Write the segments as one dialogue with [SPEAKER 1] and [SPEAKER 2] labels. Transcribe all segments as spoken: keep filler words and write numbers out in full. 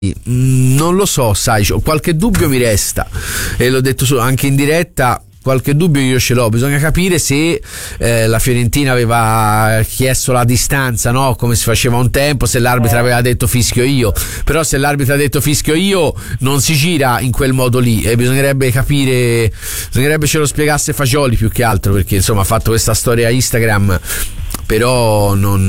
[SPEAKER 1] Mm, non lo so, sai, qualche dubbio mi resta e l'ho detto solo anche in diretta. Qualche dubbio io ce l'ho, bisogna capire se eh, la Fiorentina aveva chiesto la distanza, no? Come si faceva un tempo, se l'arbitro aveva detto fischio io, però se l'arbitro ha detto fischio io non si gira in quel modo lì e bisognerebbe capire, bisognerebbe ce lo spiegasse Fagioli più che altro, perché insomma ha fatto questa storia Instagram, però non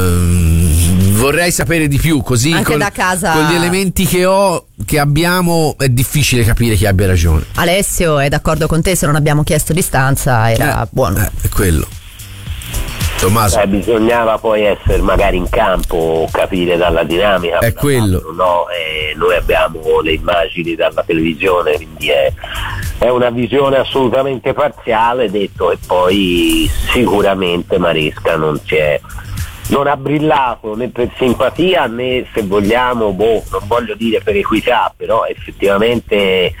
[SPEAKER 1] eh, vorrei sapere di più, così
[SPEAKER 2] anche
[SPEAKER 1] col,
[SPEAKER 2] da casa,
[SPEAKER 1] con gli elementi che ho, che abbiamo, è difficile capire chi abbia ragione.
[SPEAKER 2] Alessio è d'accordo con te, se non abbiamo chiesto distanza era
[SPEAKER 1] eh,
[SPEAKER 2] buono.
[SPEAKER 1] Eh, è quello. Tommaso.
[SPEAKER 3] Eh, bisognava poi essere magari in campo, capire dalla dinamica.
[SPEAKER 1] È quello.
[SPEAKER 3] No, eh, noi abbiamo le immagini dalla televisione, quindi è, è una visione assolutamente parziale, detto, e poi sicuramente Maresca non si è non ha brillato né per simpatia né, se vogliamo, boh, non voglio dire per equità, però effettivamente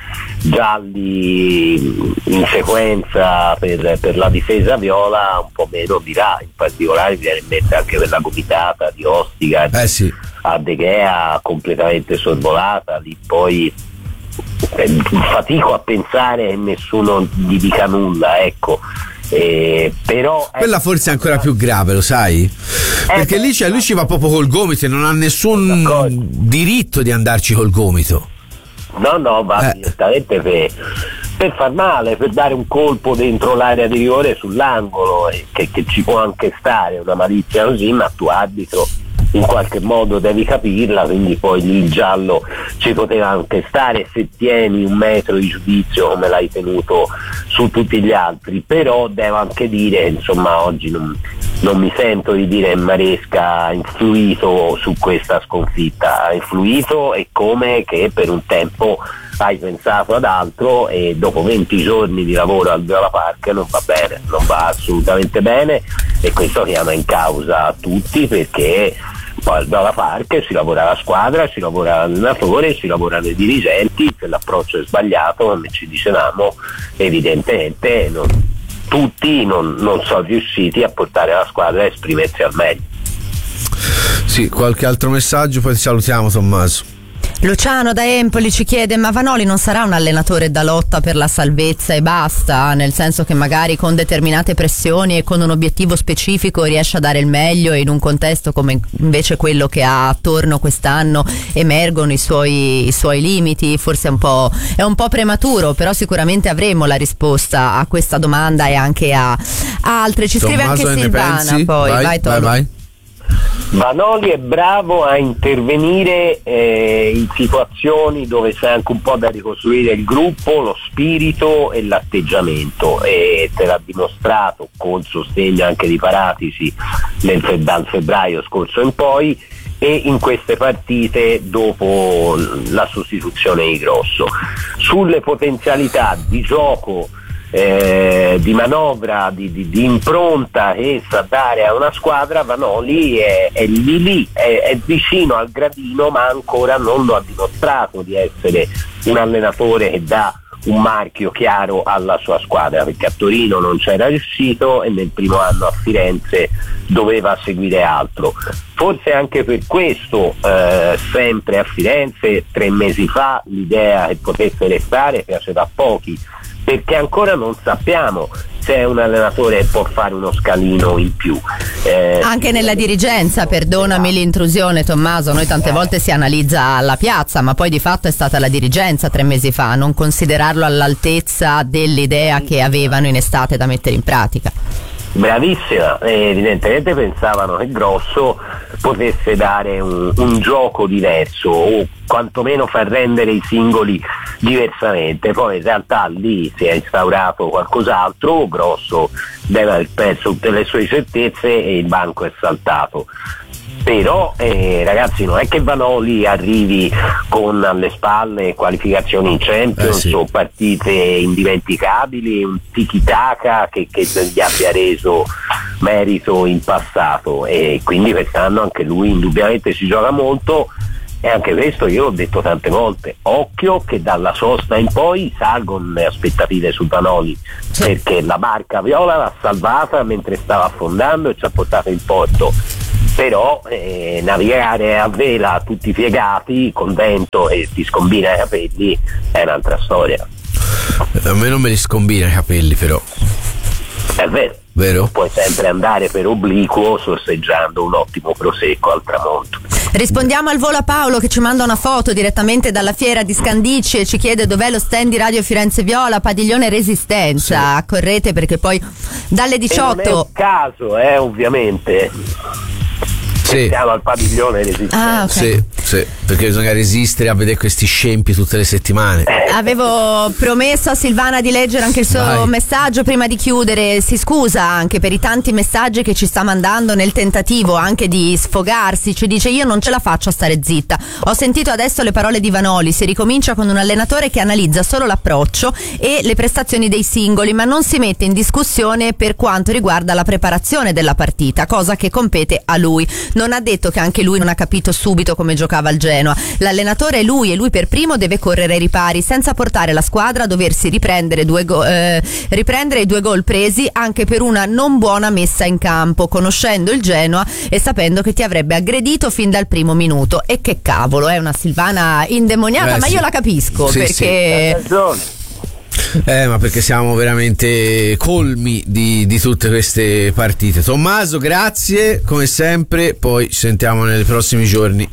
[SPEAKER 3] gialli in sequenza per, per la difesa viola un po' meno dirà, in particolare mi viene in mente anche per la gomitata di Ostica,
[SPEAKER 1] eh sì.
[SPEAKER 3] a De Gea completamente sorvolata, lì poi eh, fatico a pensare che nessuno gli dica nulla, ecco. Eh, però
[SPEAKER 1] quella forse è ancora più grave, lo sai?
[SPEAKER 3] Eh,
[SPEAKER 1] perché lì, cioè, lui ci va proprio col gomito e non ha nessun d'accordo. diritto di andarci col gomito.
[SPEAKER 3] No, no, va direttamente eh. per, per far male, per dare un colpo dentro l'area di rigore sull'angolo, eh, che, che ci può anche stare una malizia così, ma tu arbitro in qualche modo devi capirla, quindi poi lì il giallo ci poteva anche stare se tieni un metro di giudizio come l'hai tenuto su tutti gli altri, però devo anche dire, insomma, oggi non, non mi sento di dire che Maresca ha influito su questa sconfitta, ha influito e come che per un tempo hai pensato ad altro e dopo venti giorni di lavoro al Viola Park non va bene, non va assolutamente bene, e questo chiama in causa tutti, perché poi al Viola Park si lavora la squadra, si lavora l'allenatore, si lavorano i dirigenti, se l'approccio è sbagliato, come ci dicevamo, evidentemente non, tutti non, non sono riusciti a portare la squadra a esprimersi al meglio.
[SPEAKER 1] Sì, qualche altro messaggio, poi ti salutiamo, Tommaso.
[SPEAKER 2] Luciano da Empoli ci chiede: ma Vanoli non sarà un allenatore da lotta per la salvezza e basta? Nel senso che magari con determinate pressioni e con un obiettivo specifico riesce a dare il meglio, e in un contesto come invece quello che ha attorno quest'anno emergono i suoi, i suoi limiti? Forse è un po', è un po' prematuro, però sicuramente avremo la risposta a questa domanda e anche a, a altre. Ci scrive
[SPEAKER 1] Tommaso,
[SPEAKER 2] anche Silvana, poi
[SPEAKER 1] vai,
[SPEAKER 2] vai,
[SPEAKER 1] vai, vai.
[SPEAKER 3] Vanoli è bravo a intervenire eh, in situazioni dove c'è anche un po' da ricostruire il gruppo, lo spirito e l'atteggiamento, e te l'ha dimostrato col sostegno anche di Paratisi nel, dal febbraio scorso in poi, e in queste partite dopo la sostituzione di Grosso. Sulle potenzialità di gioco, Eh, di manovra, di, di, di impronta che sa dare a una squadra, Vanoli è, è lì lì, è, è vicino al gradino, ma ancora non lo ha dimostrato di essere un allenatore che dà un marchio chiaro alla sua squadra, perché a Torino non c'era riuscito e nel primo anno a Firenze doveva seguire altro. Forse anche per questo eh, sempre a Firenze tre mesi fa l'idea che potesse restare piaceva a pochi, perché ancora non sappiamo se è un allenatore che può fare uno scalino in più. Eh,
[SPEAKER 2] anche nella dirigenza, perdonami l'intrusione Tommaso, noi tante volte si analizza la piazza, ma poi di fatto è stata la dirigenza tre mesi fa a non considerarlo all'altezza dell'idea che avevano in estate da mettere in pratica.
[SPEAKER 3] Bravissima, eh, evidentemente pensavano che Grosso potesse dare un, un gioco diverso o quantomeno far rendere i singoli diversamente, poi in realtà lì si è instaurato qualcos'altro, Grosso deve aver perso tutte le sue certezze e il banco è saltato. Però eh, ragazzi, non è che Vanoli arrivi con alle spalle qualificazioni in Champions eh sì. o partite indimenticabili, un tiki-taka che, che gli abbia reso merito in passato, e quindi quest'anno anche lui indubbiamente si gioca molto. E anche questo io ho detto tante volte, occhio che dalla sosta in poi salgono le aspettative su Vanoli, sì. perché la barca viola l'ha salvata mentre stava affondando e ci ha portato in porto. però eh, navigare a vela tutti piegati col vento e ti scombina i capelli è un'altra storia.
[SPEAKER 1] A me non me li scombina i capelli, però
[SPEAKER 3] è vero,
[SPEAKER 1] vero?
[SPEAKER 3] Puoi sempre andare per obliquo sorseggiando un ottimo prosecco al tramonto.
[SPEAKER 2] Rispondiamo al volo a Paolo che ci manda una foto direttamente dalla fiera di Scandicci e ci chiede dov'è lo stand di Radio Firenze Viola, padiglione Resistenza. Sì. Correte perché poi dalle diciotto.
[SPEAKER 3] E non è un caso, eh, ovviamente.
[SPEAKER 1] Sì.
[SPEAKER 3] Siamo al padiglione Resistenza.
[SPEAKER 2] Ah, okay.
[SPEAKER 1] Sì, sì, perché bisogna resistere a vedere questi scempi tutte le settimane.
[SPEAKER 2] Avevo promesso a Silvana di leggere anche il suo
[SPEAKER 1] Vai.
[SPEAKER 2] messaggio prima di chiudere. Si scusa anche per i tanti messaggi che ci sta mandando nel tentativo anche di sfogarsi. Ci dice: io non ce la faccio a stare zitta. Ho sentito adesso le parole di Vanoli. Si ricomincia con un allenatore che analizza solo l'approccio e le prestazioni dei singoli, ma non si mette in discussione per quanto riguarda la preparazione della partita, cosa che compete a lui. Non ha detto che anche lui non ha capito subito come giocava il Genoa. L'allenatore è lui e lui per primo deve correre ai ripari senza portare la squadra a doversi riprendere, due go- eh, riprendere i due gol presi anche per una non buona messa in campo, conoscendo il Genoa e sapendo che ti avrebbe aggredito fin dal primo minuto. E che cavolo, è una Silvana indemoniata,
[SPEAKER 1] eh,
[SPEAKER 2] ma
[SPEAKER 1] sì.
[SPEAKER 2] io la capisco,
[SPEAKER 1] Sì,
[SPEAKER 2] perché
[SPEAKER 3] Sì.
[SPEAKER 1] Eh, ma perché siamo veramente colmi di, di tutte queste partite. Tommaso, grazie come sempre, poi ci sentiamo nei prossimi giorni.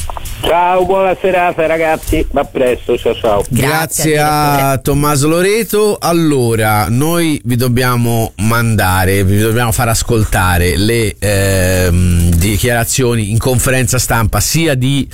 [SPEAKER 3] Ciao, buona serata ragazzi, a presto, ciao ciao.
[SPEAKER 1] Grazie,
[SPEAKER 2] Grazie
[SPEAKER 1] a Tommaso Loreto. Allora, noi vi dobbiamo mandare, vi dobbiamo far ascoltare le ehm, dichiarazioni in conferenza stampa sia di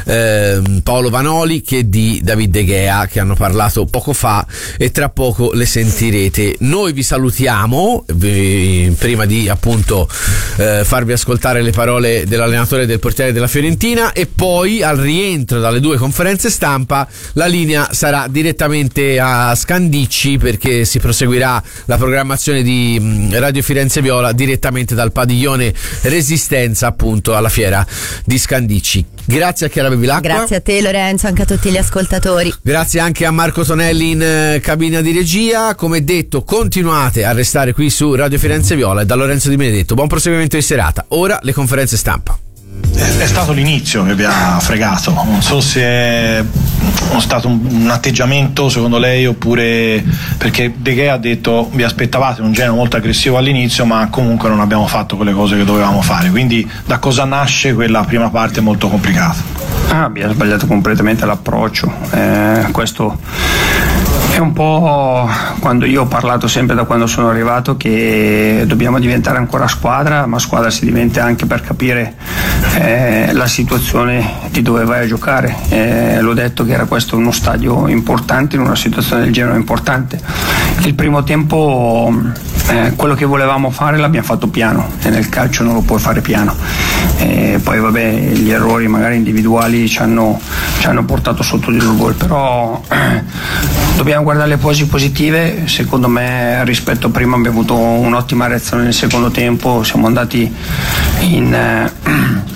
[SPEAKER 1] ehm, Paolo Vanoli che di David De Gea, che hanno parlato poco fa e tra poco le sentirete. Noi vi salutiamo, vi, prima di appunto eh, farvi ascoltare le parole dell'allenatore e del portiere della Fiorentina, e poi al rientro dalle due conferenze stampa la linea sarà direttamente a Scandicci, perché si proseguirà la programmazione di Radio Firenze Viola direttamente dal padiglione Resistenza, appunto alla fiera di Scandicci. Grazie a Chiara Bevilacqua.
[SPEAKER 2] grazie a te Lorenzo, anche a tutti gli ascoltatori.
[SPEAKER 1] Grazie anche a Marco Tonelli in eh, cabina di regia. Come detto, continuate a restare qui su Radio Firenze Viola, e da Lorenzo Di Benedetto buon proseguimento di serata. Ora le conferenze stampa.
[SPEAKER 4] È stato l'inizio che vi ha fregato, non so se è stato un, un atteggiamento secondo lei, oppure perché De Gea ha detto vi aspettavate un Genoa molto aggressivo all'inizio, ma comunque non abbiamo fatto quelle cose che dovevamo fare, quindi da cosa nasce quella prima parte molto complicata?
[SPEAKER 5] Ah, abbiamo sbagliato completamente l'approccio, eh, questo è un po' quando io ho parlato sempre da quando sono arrivato che dobbiamo diventare ancora squadra, ma squadra si diventa anche per capire eh, la situazione di dove vai a giocare. Eh, l'ho detto che era questo uno stadio importante in una situazione del genere importante. Il primo tempo eh, quello che volevamo fare l'abbiamo fatto piano, e nel calcio non lo puoi fare piano. Eh, poi vabbè, gli errori magari individuali ci hanno, ci hanno portato sotto di due gol, però eh, dobbiamo guardare le cose positive. Secondo me rispetto a prima abbiamo avuto un'ottima reazione nel secondo tempo, siamo andati in eh,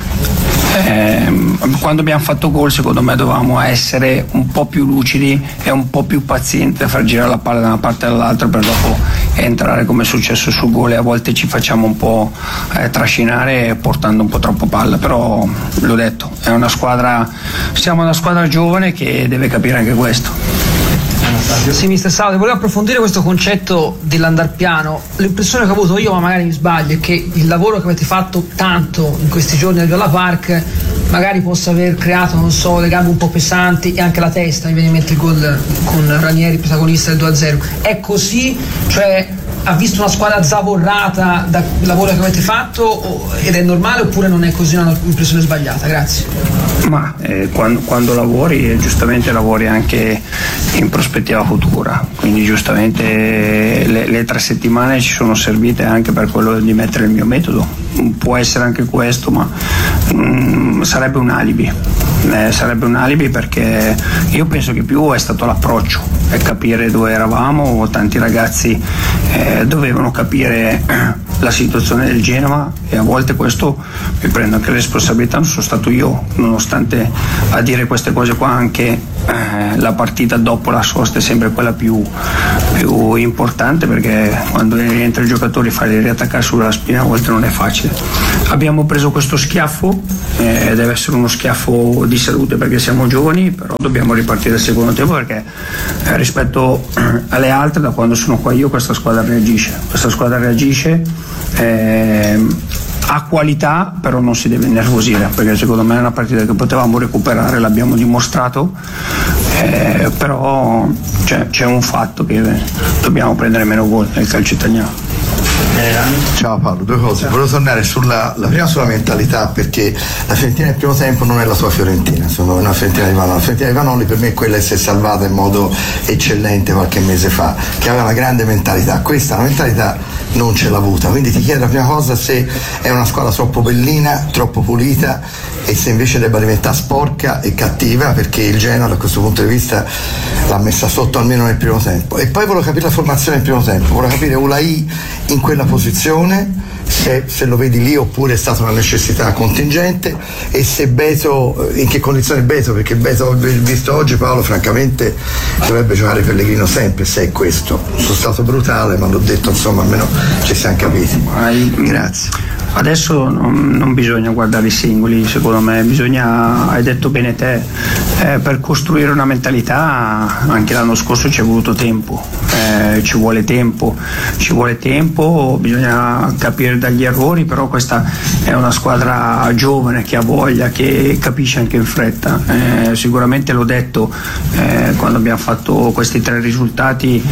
[SPEAKER 5] eh, quando abbiamo fatto gol secondo me dovevamo essere un po' più lucidi e un po' più pazienti a far girare la palla da una parte all'altra per dopo entrare come è successo sul gol, e a volte ci facciamo un po' eh, trascinare portando un po' troppo palla, però l'ho detto, è una squadra, siamo una squadra giovane che deve capire anche questo.
[SPEAKER 6] Sì, mister Salve, volevo approfondire questo concetto dell'andar piano. L'impressione che ho avuto io, ma magari mi sbaglio, è che il lavoro che avete fatto tanto in questi giorni al Viola Park magari possa aver creato, non so, le gambe un po' pesanti e anche la testa. Mi viene in mente il gol con Ranieri, protagonista del due a zero. È così? Cioè, ha visto una squadra zavorrata dal lavoro che avete fatto, o, ed è normale, oppure non è così, una impressione sbagliata? Grazie.
[SPEAKER 5] Ma eh, quando, quando lavori, eh, giustamente lavori anche in prospettiva futura, quindi giustamente le, le tre settimane ci sono servite anche per quello di mettere il mio metodo. Può essere anche questo, ma mm, sarebbe un alibi, eh, sarebbe un alibi perché io penso che più è stato l'approccio e capire dove eravamo. Tanti ragazzi eh, dovevano capire la situazione del Genova, e a volte questo mi prendo anche le responsabilità, non sono stato io, nonostante a dire queste cose qua anche eh, la partita dopo la sosta è sempre quella più, più importante, perché quando rientra il giocatore fare riattaccare sulla spina a volte non è facile. Abbiamo preso questo schiaffo, eh, deve essere uno schiaffo di salute perché siamo giovani, però dobbiamo ripartire al secondo tempo, perché eh, rispetto alle altre, da quando sono qua io, questa squadra reagisce, questa squadra reagisce eh, ha qualità, però non si deve innervosire, perché secondo me è una partita che potevamo recuperare, l'abbiamo dimostrato, eh, però c'è, c'è un fatto che dobbiamo prendere meno gol nel calcio italiano.
[SPEAKER 7] Ciao Paolo, due cose. Volevo tornare sulla la prima sulla mentalità, perché la Fiorentina nel primo tempo non è la tua Fiorentina, sono una Fiorentina di Vanoli. La Fiorentina di Vanoli per me è quella che si è salvata in modo eccellente qualche mese fa, che aveva una grande mentalità. Questa la mentalità non ce l'ha avuta, quindi ti chiedo la prima cosa se è una squadra troppo bellina, troppo pulita, e se invece debba diventare sporca e cattiva, perché il Genoa da questo punto di vista l'ha messa sotto almeno nel primo tempo. E poi volevo capire la formazione nel primo tempo, volevo capire Ulai in quella posizione, se, se lo vedi lì oppure è stata una necessità contingente, e se Beto, in che condizione Beto, perché Beto visto oggi Paolo francamente dovrebbe giocare Pellegrino sempre, se è questo. Sono stato brutale ma l'ho detto, insomma almeno ci siamo capiti. Grazie.
[SPEAKER 5] Adesso non, non bisogna guardare i singoli, secondo me bisogna, hai detto bene te, eh, per costruire una mentalità anche l'anno scorso ci è voluto tempo, eh, ci vuole tempo, ci vuole tempo, bisogna capire dagli errori, però questa è una squadra giovane che ha voglia, che capisce anche in fretta, eh, sicuramente l'ho detto eh, quando abbiamo fatto questi tre risultati,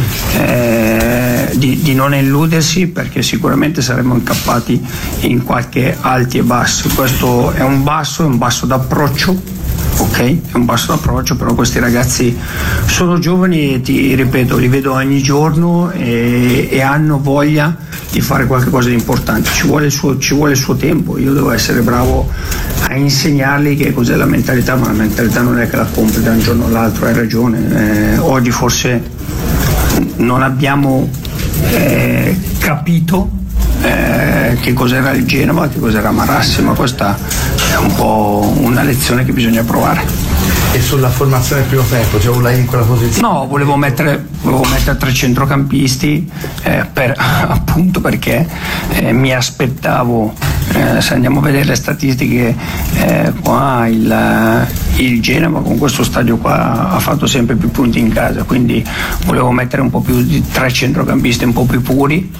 [SPEAKER 5] eh, di, di non illudersi, perché sicuramente saremmo incappati in qualche alti e bassi. Questo è un basso, è un basso d'approccio, ok? È un basso d'approccio, però questi ragazzi sono giovani e ti ripeto, li vedo ogni giorno e, e hanno voglia di fare qualcosa di importante. Ci vuole il suo, ci vuole il suo tempo, io devo essere bravo a insegnarli che cos'è la mentalità, ma la mentalità non è che la compri da un giorno all'altro, hai ragione. Eh, oggi forse non abbiamo eh, capito Eh, che cos'era il Genova, che cos'era Marassi, ma questa è un po' una lezione che bisogna provare.
[SPEAKER 7] E sulla formazione del primo tempo, cioè Ulai in quella posizione?
[SPEAKER 5] No, volevo mettere, volevo mettere tre centrocampisti eh, per, appunto perché eh, mi aspettavo, eh, se andiamo a vedere le statistiche, eh, qua il, il Genova con questo stadio qua ha fatto sempre più punti in casa, quindi volevo mettere un po' più di tre centrocampisti un po' più puri,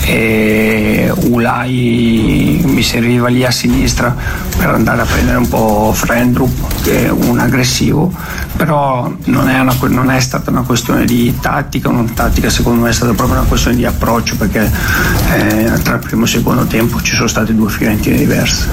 [SPEAKER 5] e Ulai mi serviva lì a sinistra per andare a prendere un po' Frendrup, che è un aggressivo, però non è, una, non è stata una questione di tattica o non tattica, secondo me è stata proprio una questione di approccio, perché eh, tra il primo e il secondo tempo ci sono state due Fiorentine diverse.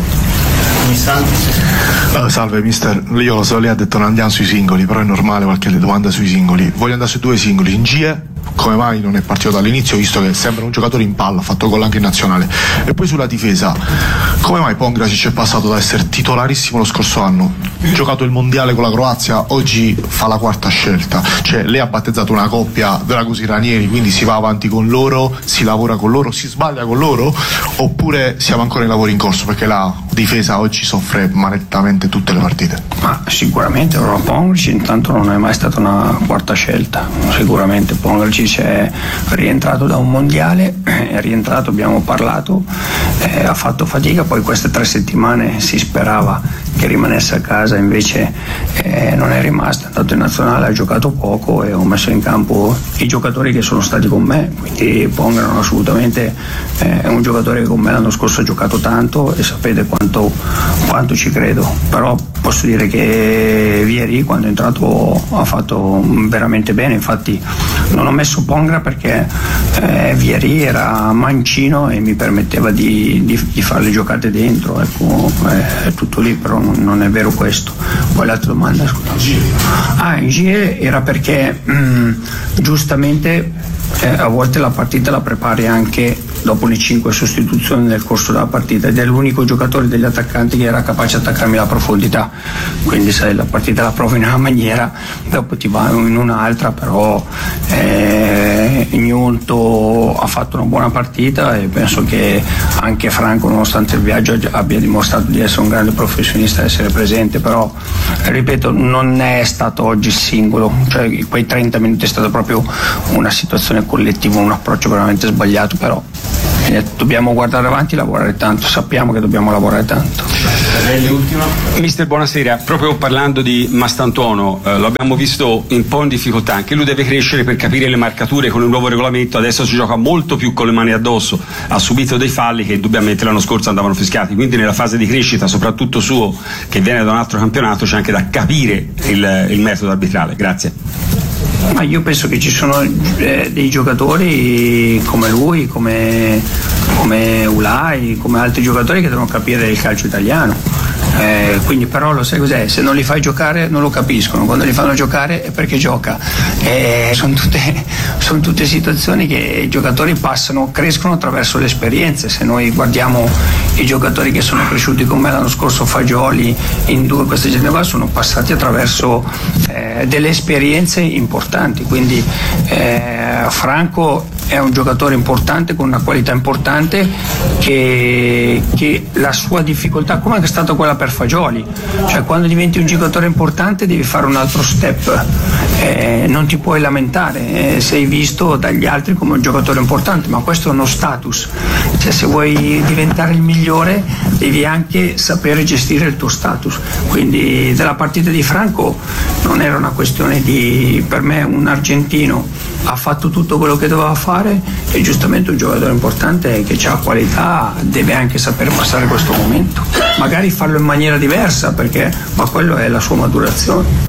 [SPEAKER 4] Uh, salve mister, io lo so, lei ha detto non andiamo sui singoli, però è normale qualche domanda sui singoli. Voglio andare su due singoli. In G E come mai non è partito dall'inizio, visto che sembra un giocatore in palla, ha fatto gol anche in nazionale? E poi sulla difesa, come mai Pongracic è passato da essere titolarissimo lo scorso anno, giocato il mondiale con la Croazia, oggi fa la quarta scelta? Cioè lei ha battezzato una coppia Dragos Ranieri, quindi si va avanti con loro, si lavora con loro, si sbaglia con loro, oppure siamo ancora in lavori in corso, perché la difesa oggi soffre malettamente tutte le partite?
[SPEAKER 5] Ma sicuramente però Pongracic intanto non è mai stata una quarta scelta, sicuramente Pongracic è rientrato da un mondiale, è rientrato, abbiamo parlato, eh, ha fatto fatica, poi queste tre settimane si sperava che rimanesse a casa, invece eh, non è rimasto, è andato in nazionale, ha giocato poco e ho messo in campo i giocatori che sono stati con me, quindi Ponga non assolutamente eh, è un giocatore che con me l'anno scorso ha giocato tanto e sapete quanto, quanto ci credo, però posso dire che Vieri quando è entrato ha fatto veramente bene, infatti non ho messo Pongra perché eh, Vieri era mancino e mi permetteva di, di, di fare le giocate dentro, ecco, è, è tutto lì, però non, non è vero questo. Poi l'altra domanda, scusa. Ah, in G E era perché mh, giustamente eh, a volte la partita la prepari anche dopo le cinque sostituzioni nel corso della partita, ed è l'unico giocatore degli attaccanti che era capace di attaccarmi la profondità, quindi se la partita la provi in una maniera dopo ti va in un'altra, però eh, Gnonto ha fatto una buona partita e penso che anche Franco, nonostante il viaggio, abbia dimostrato di essere un grande professionista, essere presente, però ripeto, non è stato oggi singolo, cioè quei trenta minuti è stata proprio una situazione collettiva, un approccio veramente sbagliato, però eh, dobbiamo guardare avanti e lavorare tanto, sappiamo che dobbiamo lavorare tanto.
[SPEAKER 8] Mister, buonasera. Proprio parlando di Mastantuono, eh, lo abbiamo visto un po' in difficoltà, anche lui deve crescere per capire le marcature con il nuovo regolamento, adesso si gioca molto più con le mani addosso, ha subito dei falli che indubbiamente l'anno scorso andavano fischiati, quindi nella fase di crescita, soprattutto suo che viene da un altro campionato, c'è anche da capire il, il metodo arbitrale. Grazie.
[SPEAKER 5] Ma io penso che ci sono eh, dei giocatori come lui, come, come Ulai, come altri giocatori che devono capire il calcio italiano. Eh, quindi però lo sai cos'è? Se non li fai giocare non lo capiscono, quando li fanno giocare è perché gioca. Eh, sono tutte, sono tutte situazioni che i giocatori passano, crescono attraverso le esperienze. Se noi guardiamo i giocatori che sono cresciuti con me l'anno scorso, Fagioli, in due queste gente qua, sono passati attraverso eh, delle esperienze importanti, quindi eh, Franco è un giocatore importante con una qualità importante che, che la sua difficoltà, come è stata quella per Fagioli, cioè quando diventi un giocatore importante devi fare un altro step, eh, non ti puoi lamentare, eh, sei visto dagli altri come un giocatore importante, ma questo è uno status, cioè se vuoi diventare il migliore devi anche sapere gestire il tuo status, quindi della partita di Franco non era una questione di, per me un argentino ha fatto tutto quello che doveva fare e giustamente un giocatore importante che ha qualità deve anche saper passare questo momento, magari farlo in maniera diversa, perché ma quello è la sua maturazione.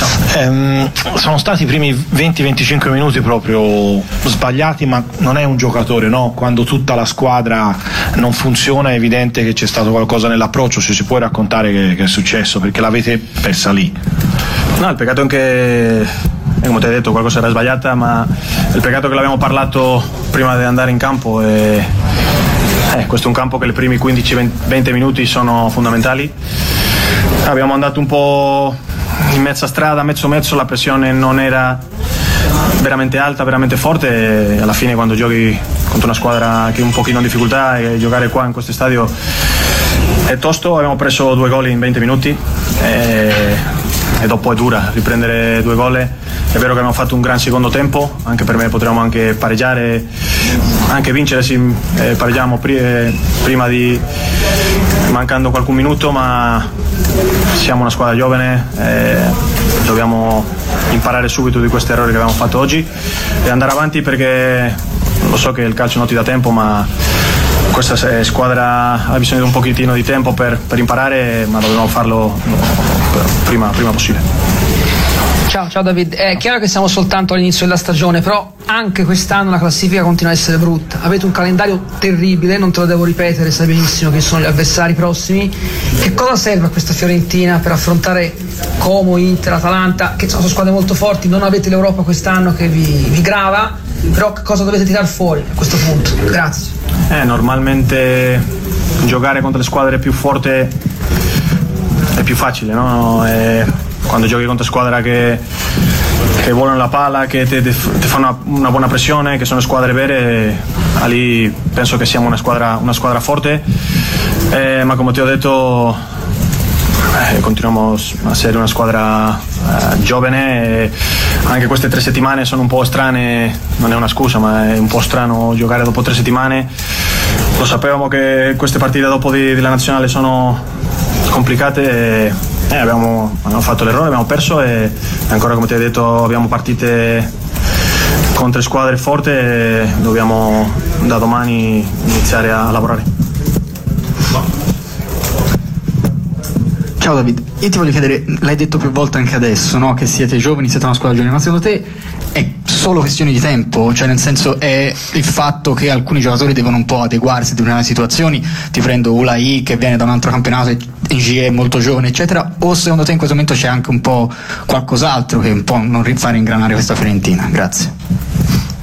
[SPEAKER 4] Ehm, sono stati i primi venti venticinque minuti proprio sbagliati, ma non è un giocatore, no? Quando tutta la squadra non funziona è evidente che c'è stato qualcosa nell'approccio. Se si può raccontare che, che è successo, perché l'avete persa lì.
[SPEAKER 9] No, il peccato è che, come ti hai detto, qualcosa era sbagliata, ma il peccato che l'abbiamo parlato prima di andare in campo è, eh, questo è un campo che i primi quindici venti minuti sono fondamentali. Abbiamo andato un po' in mezza strada, mezzo mezzo, la pressione non era veramente alta, veramente forte, e alla fine quando giochi contro una squadra che è un pochino in difficoltà, e giocare qua in questo stadio è tosto. Abbiamo preso due gol in venti minuti e, e dopo è dura riprendere due gol. È vero che abbiamo fatto un gran secondo tempo, anche per me potremmo anche pareggiare, anche vincere se eh, pareggiamo pri- prima di mancando qualche minuto, ma siamo una squadra giovane, eh, dobbiamo imparare subito di questi errori che abbiamo fatto oggi e andare avanti, perché lo so che il calcio non ti dà tempo, ma questa squadra ha bisogno di un pochettino di tempo per, per imparare, ma dobbiamo farlo prima, prima possibile.
[SPEAKER 6] Ciao, ciao David, è chiaro che siamo soltanto all'inizio della stagione, però anche quest'anno la classifica continua a essere brutta, avete un calendario terribile, non te lo devo ripetere, sai benissimo che sono gli avversari prossimi. Che cosa serve a questa Fiorentina per affrontare Como, Inter, Atalanta, che sono squadre molto forti? Non avete l'Europa quest'anno che vi, vi grava, però cosa dovete tirare fuori a questo punto? Grazie.
[SPEAKER 9] Eh, normalmente giocare contro le squadre più forti è più facile, no? E quando giochi contro squadre che, che volano la palla, che ti fanno una, una buona pressione, che sono squadre vere, lì penso che siamo una squadra, una squadra forte, eh, ma come ti ho detto eh, continuiamo a essere una squadra eh, giovane, e anche queste tre settimane sono un po' strane, non è una scusa, ma è un po' strano giocare dopo tre settimane. Lo sapevamo che queste partite dopo di, della nazionale sono complicate, e, Eh, abbiamo, abbiamo fatto l'errore, abbiamo perso, e ancora, come ti hai detto, abbiamo partite contro squadre forti e dobbiamo da domani iniziare a lavorare.
[SPEAKER 10] Ciao David, io ti voglio chiedere, l'hai detto più volte anche adesso, no? Che siete giovani, siete una squadra giovane, ma secondo te è solo questione di tempo? Cioè, nel senso, è il fatto che alcuni giocatori devono un po' adeguarsi a determinate situazioni? Ti prendo Ulai che viene da un altro campionato, in G è molto giovane, eccetera, o secondo te in questo momento c'è anche un po' qualcos'altro che un po' non fa ingranare questa Fiorentina? Grazie.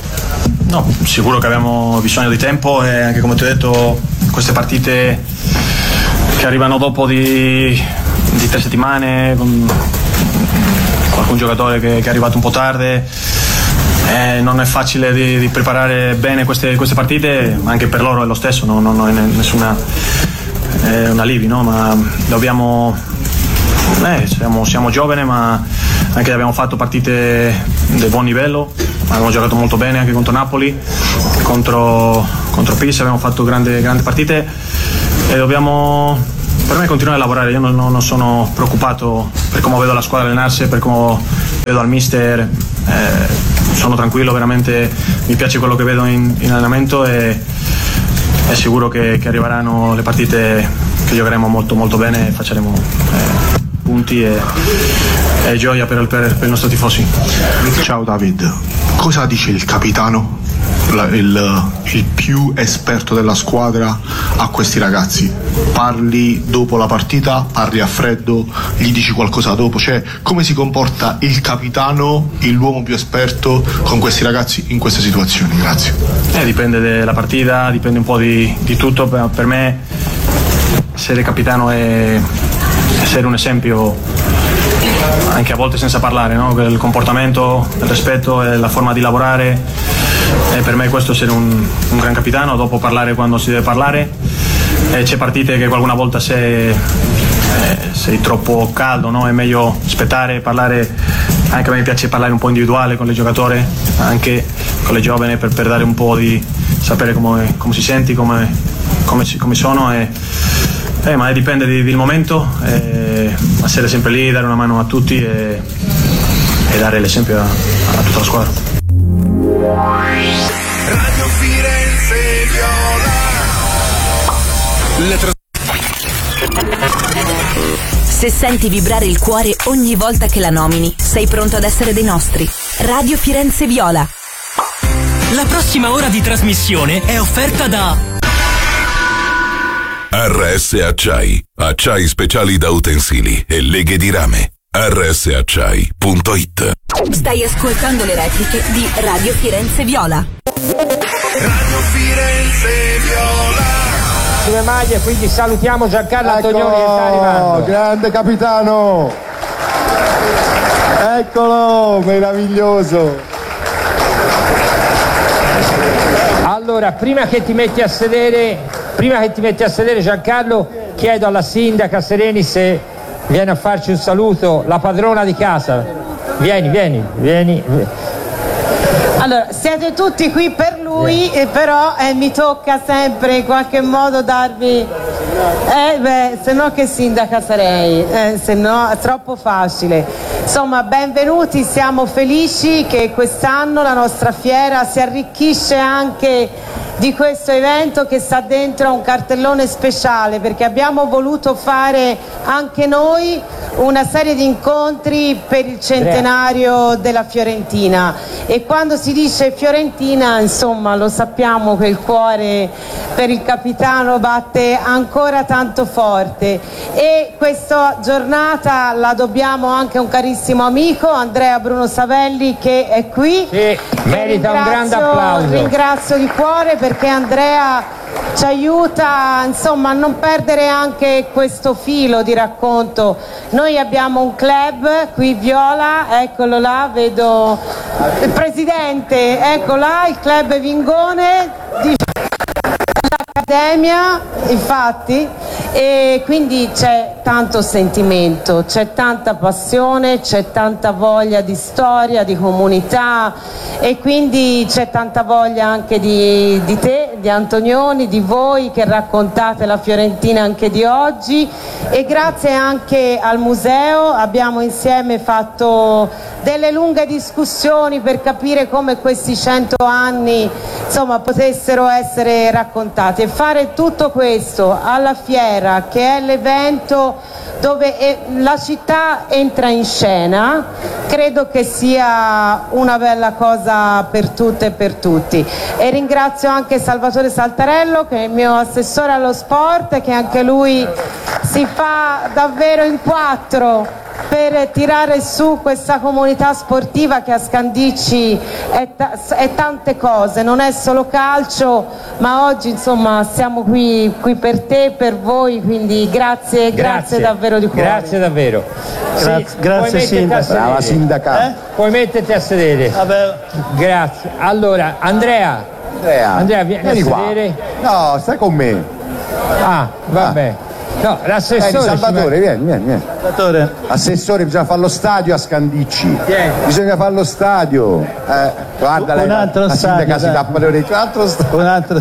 [SPEAKER 9] No, sicuro che abbiamo bisogno di tempo e anche come ti ho detto queste partite che arrivano dopo di, di tre settimane con qualcun giocatore che, che è arrivato un po' tardi, eh, non è facile di, di preparare bene queste, queste partite, anche per loro è lo stesso, no? Non, non è nessuna è un alibi, no? Ma dobbiamo eh, siamo, siamo giovani, ma anche abbiamo fatto partite di buon livello, abbiamo giocato molto bene anche contro Napoli, contro, contro Pisa abbiamo fatto grandi, grandi partite e dobbiamo per me continuare a lavorare. Io non, non sono preoccupato per come vedo la squadra allenarsi, per come vedo al mister, eh, sono tranquillo, veramente mi piace quello che vedo in, in allenamento e è sicuro che, che arriveranno le partite che giocheremo molto molto bene e facciamo eh, punti e, e gioia per, per, per i nostri tifosi.
[SPEAKER 11] Ciao David, cosa dice il capitano, la, il, il più esperto della squadra, a questi ragazzi? Parli dopo la partita, parli a freddo, gli dici qualcosa dopo? Cioè, come si comporta il capitano, l'uomo più esperto con questi ragazzi in queste situazioni? Grazie.
[SPEAKER 9] Eh, dipende dalla partita, dipende un po' di, di tutto. Per, per me essere capitano è essere un esempio, anche a volte senza parlare, no? Il comportamento, il rispetto e la forma di lavorare, e per me questo è essere un, un gran capitano. Dopo parlare quando si deve parlare, e c'è partite che qualcuna volta sei, eh, sei troppo caldo, no? È meglio aspettare, parlare. Anche a me piace parlare un po' individuale con i giocatori, anche con le giovani, per, per dare un po' di sapere come, come si senti, come, come, come sono e, Eh, ma dipende di, del momento, eh, essere sempre lì, dare una mano a tutti e, e dare l'esempio a, a tutta la squadra.
[SPEAKER 12] Radio Firenze Viola. Le
[SPEAKER 13] Se senti vibrare il cuore ogni volta che la nomini, sei pronto ad essere dei nostri. Radio Firenze Viola.
[SPEAKER 14] La prossima ora di trasmissione è offerta da
[SPEAKER 12] R S Acciai, acciai speciali da utensili e leghe di rame. R S acciai punto it.
[SPEAKER 13] Stai ascoltando le repliche di Radio Firenze Viola.
[SPEAKER 12] Radio Firenze Viola.
[SPEAKER 15] Due maglie, quindi salutiamo Giancarlo Antonioni che sta arrivando.
[SPEAKER 16] Grande capitano. Eccolo, meraviglioso.
[SPEAKER 15] Allora, prima che ti metti a sedere Prima che ti metti a sedere Giancarlo, chiedo alla sindaca Sereni se viene a farci un saluto, la padrona di casa. Vieni, vieni, vieni.
[SPEAKER 17] Allora, siete tutti qui per lui, e però eh, mi tocca sempre in qualche modo darvi... Eh beh, se no che sindaca sarei, eh, se no è troppo facile. Insomma, benvenuti, siamo felici che quest'anno la nostra fiera si arricchisce anche di questo evento che sta dentro a un cartellone speciale, perché abbiamo voluto fare anche noi una serie di incontri per il centenario della Fiorentina, e quando si dice Fiorentina, insomma, lo sappiamo che il cuore per il capitano batte ancora tanto forte, e questa giornata la dobbiamo anche a un carissimo amico, Andrea Bruno Savelli, che è qui.
[SPEAKER 15] Sì, merita un grande applauso.
[SPEAKER 17] Ringrazio di cuore, perché Andrea ci aiuta, insomma, a non perdere anche questo filo di racconto. Noi abbiamo un club qui, Viola, eccolo là, vedo il presidente, ecco là, il club Vingone di l'Accademia, infatti, e quindi c'è tanto sentimento, c'è tanta passione, c'è tanta voglia di storia, di comunità, e quindi c'è tanta voglia anche di, di te, di Antonioni, di voi che raccontate la Fiorentina anche di oggi, e grazie anche al museo abbiamo insieme fatto delle lunghe discussioni per capire come questi cento anni, insomma, potessero essere raccontati, e fare tutto questo alla fiera, che è l'evento dove la città entra in scena, credo che sia una bella cosa per tutte e per tutti. E ringrazio anche Salvatore Saltarello, che è il mio assessore allo sport, che anche lui si fa davvero in quattro per tirare su questa comunità sportiva che a Scandicci è, ta- è tante cose, non è solo calcio, ma oggi insomma siamo qui, qui per te, per voi, quindi grazie, grazie, grazie davvero di cuore.
[SPEAKER 15] Grazie davvero.
[SPEAKER 18] Gra-
[SPEAKER 15] sì,
[SPEAKER 18] grazie sindaca.
[SPEAKER 15] Brava
[SPEAKER 18] sindaca.
[SPEAKER 15] Eh? Puoi metterti a sedere.
[SPEAKER 18] Vabbè.
[SPEAKER 15] Grazie. Allora, Andrea.
[SPEAKER 18] Andrea,
[SPEAKER 15] Andrea vieni, vieni a sedere.
[SPEAKER 18] Qua. No, stai con me.
[SPEAKER 15] Ah, vabbè. No, l'assessore.
[SPEAKER 18] Eh, Salvatore,
[SPEAKER 15] ci...
[SPEAKER 18] vieni, vieni, vieni. Salvatore. Assessore, bisogna fare lo stadio a Scandicci.
[SPEAKER 15] Vieni.
[SPEAKER 18] Bisogna fare lo stadio. Eh, guarda,
[SPEAKER 6] un
[SPEAKER 18] lei,
[SPEAKER 6] altro
[SPEAKER 18] la
[SPEAKER 6] stadio.
[SPEAKER 18] sindaca si tappa le orecchie. Un altro stadio.
[SPEAKER 6] Un altro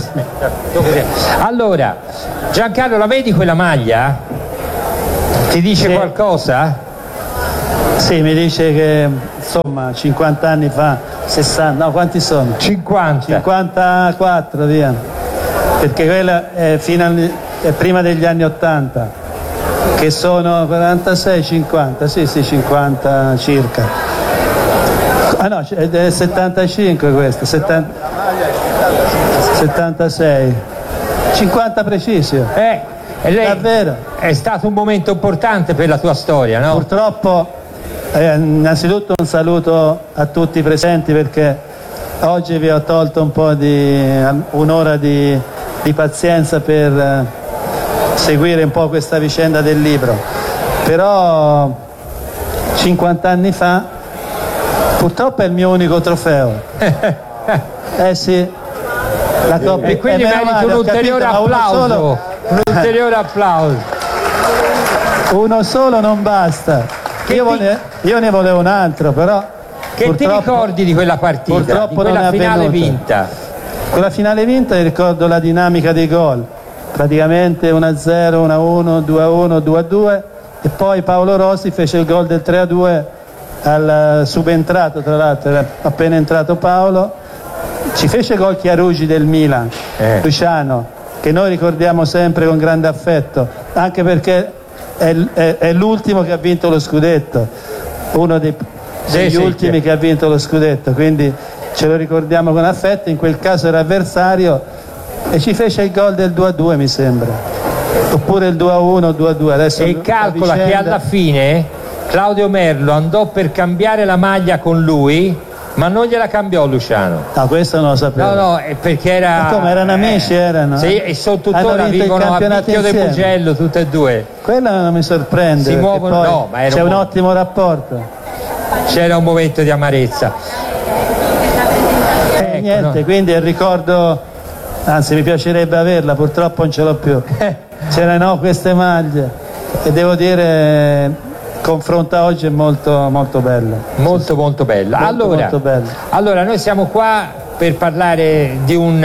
[SPEAKER 15] Allora, Giancarlo, la vedi quella maglia? Ti dice
[SPEAKER 6] sì.
[SPEAKER 15] qualcosa?
[SPEAKER 6] Sì, mi dice che insomma cinquanta anni fa, sessanta, no, quanti sono?
[SPEAKER 15] cinquanta.
[SPEAKER 6] cinquantaquattro, via. Perché quella è fino al, è prima degli anni ottanta, che sono quarantasei cinquanta, sì sì cinquanta circa. Ah no, è settantacinque questo, settanta, settantasei, cinquanta precisi.
[SPEAKER 15] Eh, e lei
[SPEAKER 6] davvero.
[SPEAKER 15] È stato un momento importante per la tua storia, no?
[SPEAKER 6] Purtroppo, eh, innanzitutto un saluto a tutti i presenti, perché oggi vi ho tolto un po' di un'ora di, di pazienza per eh, seguire un po' questa vicenda del libro. Però cinquanta anni fa purtroppo è il mio unico trofeo. Eh sì, la coppia.
[SPEAKER 15] E quindi
[SPEAKER 6] eh,
[SPEAKER 15] merito un ulteriore
[SPEAKER 6] capito,
[SPEAKER 15] applauso. Un ulteriore applauso.
[SPEAKER 6] Uno solo non basta. Io,
[SPEAKER 15] ti...
[SPEAKER 6] vole... Io ne volevo un altro, però.
[SPEAKER 15] Che ti ricordi di quella partita?
[SPEAKER 6] Purtroppo
[SPEAKER 15] di quella
[SPEAKER 6] non è
[SPEAKER 15] finale
[SPEAKER 6] avvenuta.
[SPEAKER 15] vinta?
[SPEAKER 6] Quella finale vinta ricordo la dinamica dei gol. Praticamente uno a zero, uno a uno, due a uno, due a due, e poi Paolo Rossi fece il gol del tre a due al subentrato, tra l'altro era appena entrato Paolo. Ci fece gol Chiarugi del Milan, eh. Luciano, che noi ricordiamo sempre con grande affetto, anche perché è, è, è l'ultimo che ha vinto lo scudetto, uno dei, degli sì, ultimi sì. che ha vinto lo scudetto, quindi ce lo ricordiamo con affetto. In quel caso era avversario e ci fece il gol del due a due, mi sembra, oppure il due a uno, due a due. Adesso
[SPEAKER 15] e calcola vicenda... che alla fine Claudio Merlo andò per cambiare la maglia con lui, ma non gliela cambiò Luciano.
[SPEAKER 6] No, questo non lo sapevo.
[SPEAKER 15] No, no, è perché era.
[SPEAKER 6] Ma come erano amici,
[SPEAKER 15] eh,
[SPEAKER 6] erano?
[SPEAKER 15] Sì, e sono tuttora vivono a Picchio del Mugello, tutte e due.
[SPEAKER 6] Quello non mi sorprende.
[SPEAKER 15] Si muovono,
[SPEAKER 6] poi
[SPEAKER 15] no, ma era
[SPEAKER 6] c'è un,
[SPEAKER 15] un
[SPEAKER 6] ottimo rapporto.
[SPEAKER 15] C'era un momento di amarezza.
[SPEAKER 6] Eh, ecco, niente, no. Quindi il ricordo, anzi mi piacerebbe averla, purtroppo non ce l'ho più. C'erano queste maglie e devo dire. Confronta oggi è molto molto bello,
[SPEAKER 15] molto molto bella.
[SPEAKER 6] Molto,
[SPEAKER 15] allora,
[SPEAKER 6] molto bello.
[SPEAKER 15] allora noi siamo qua per parlare di un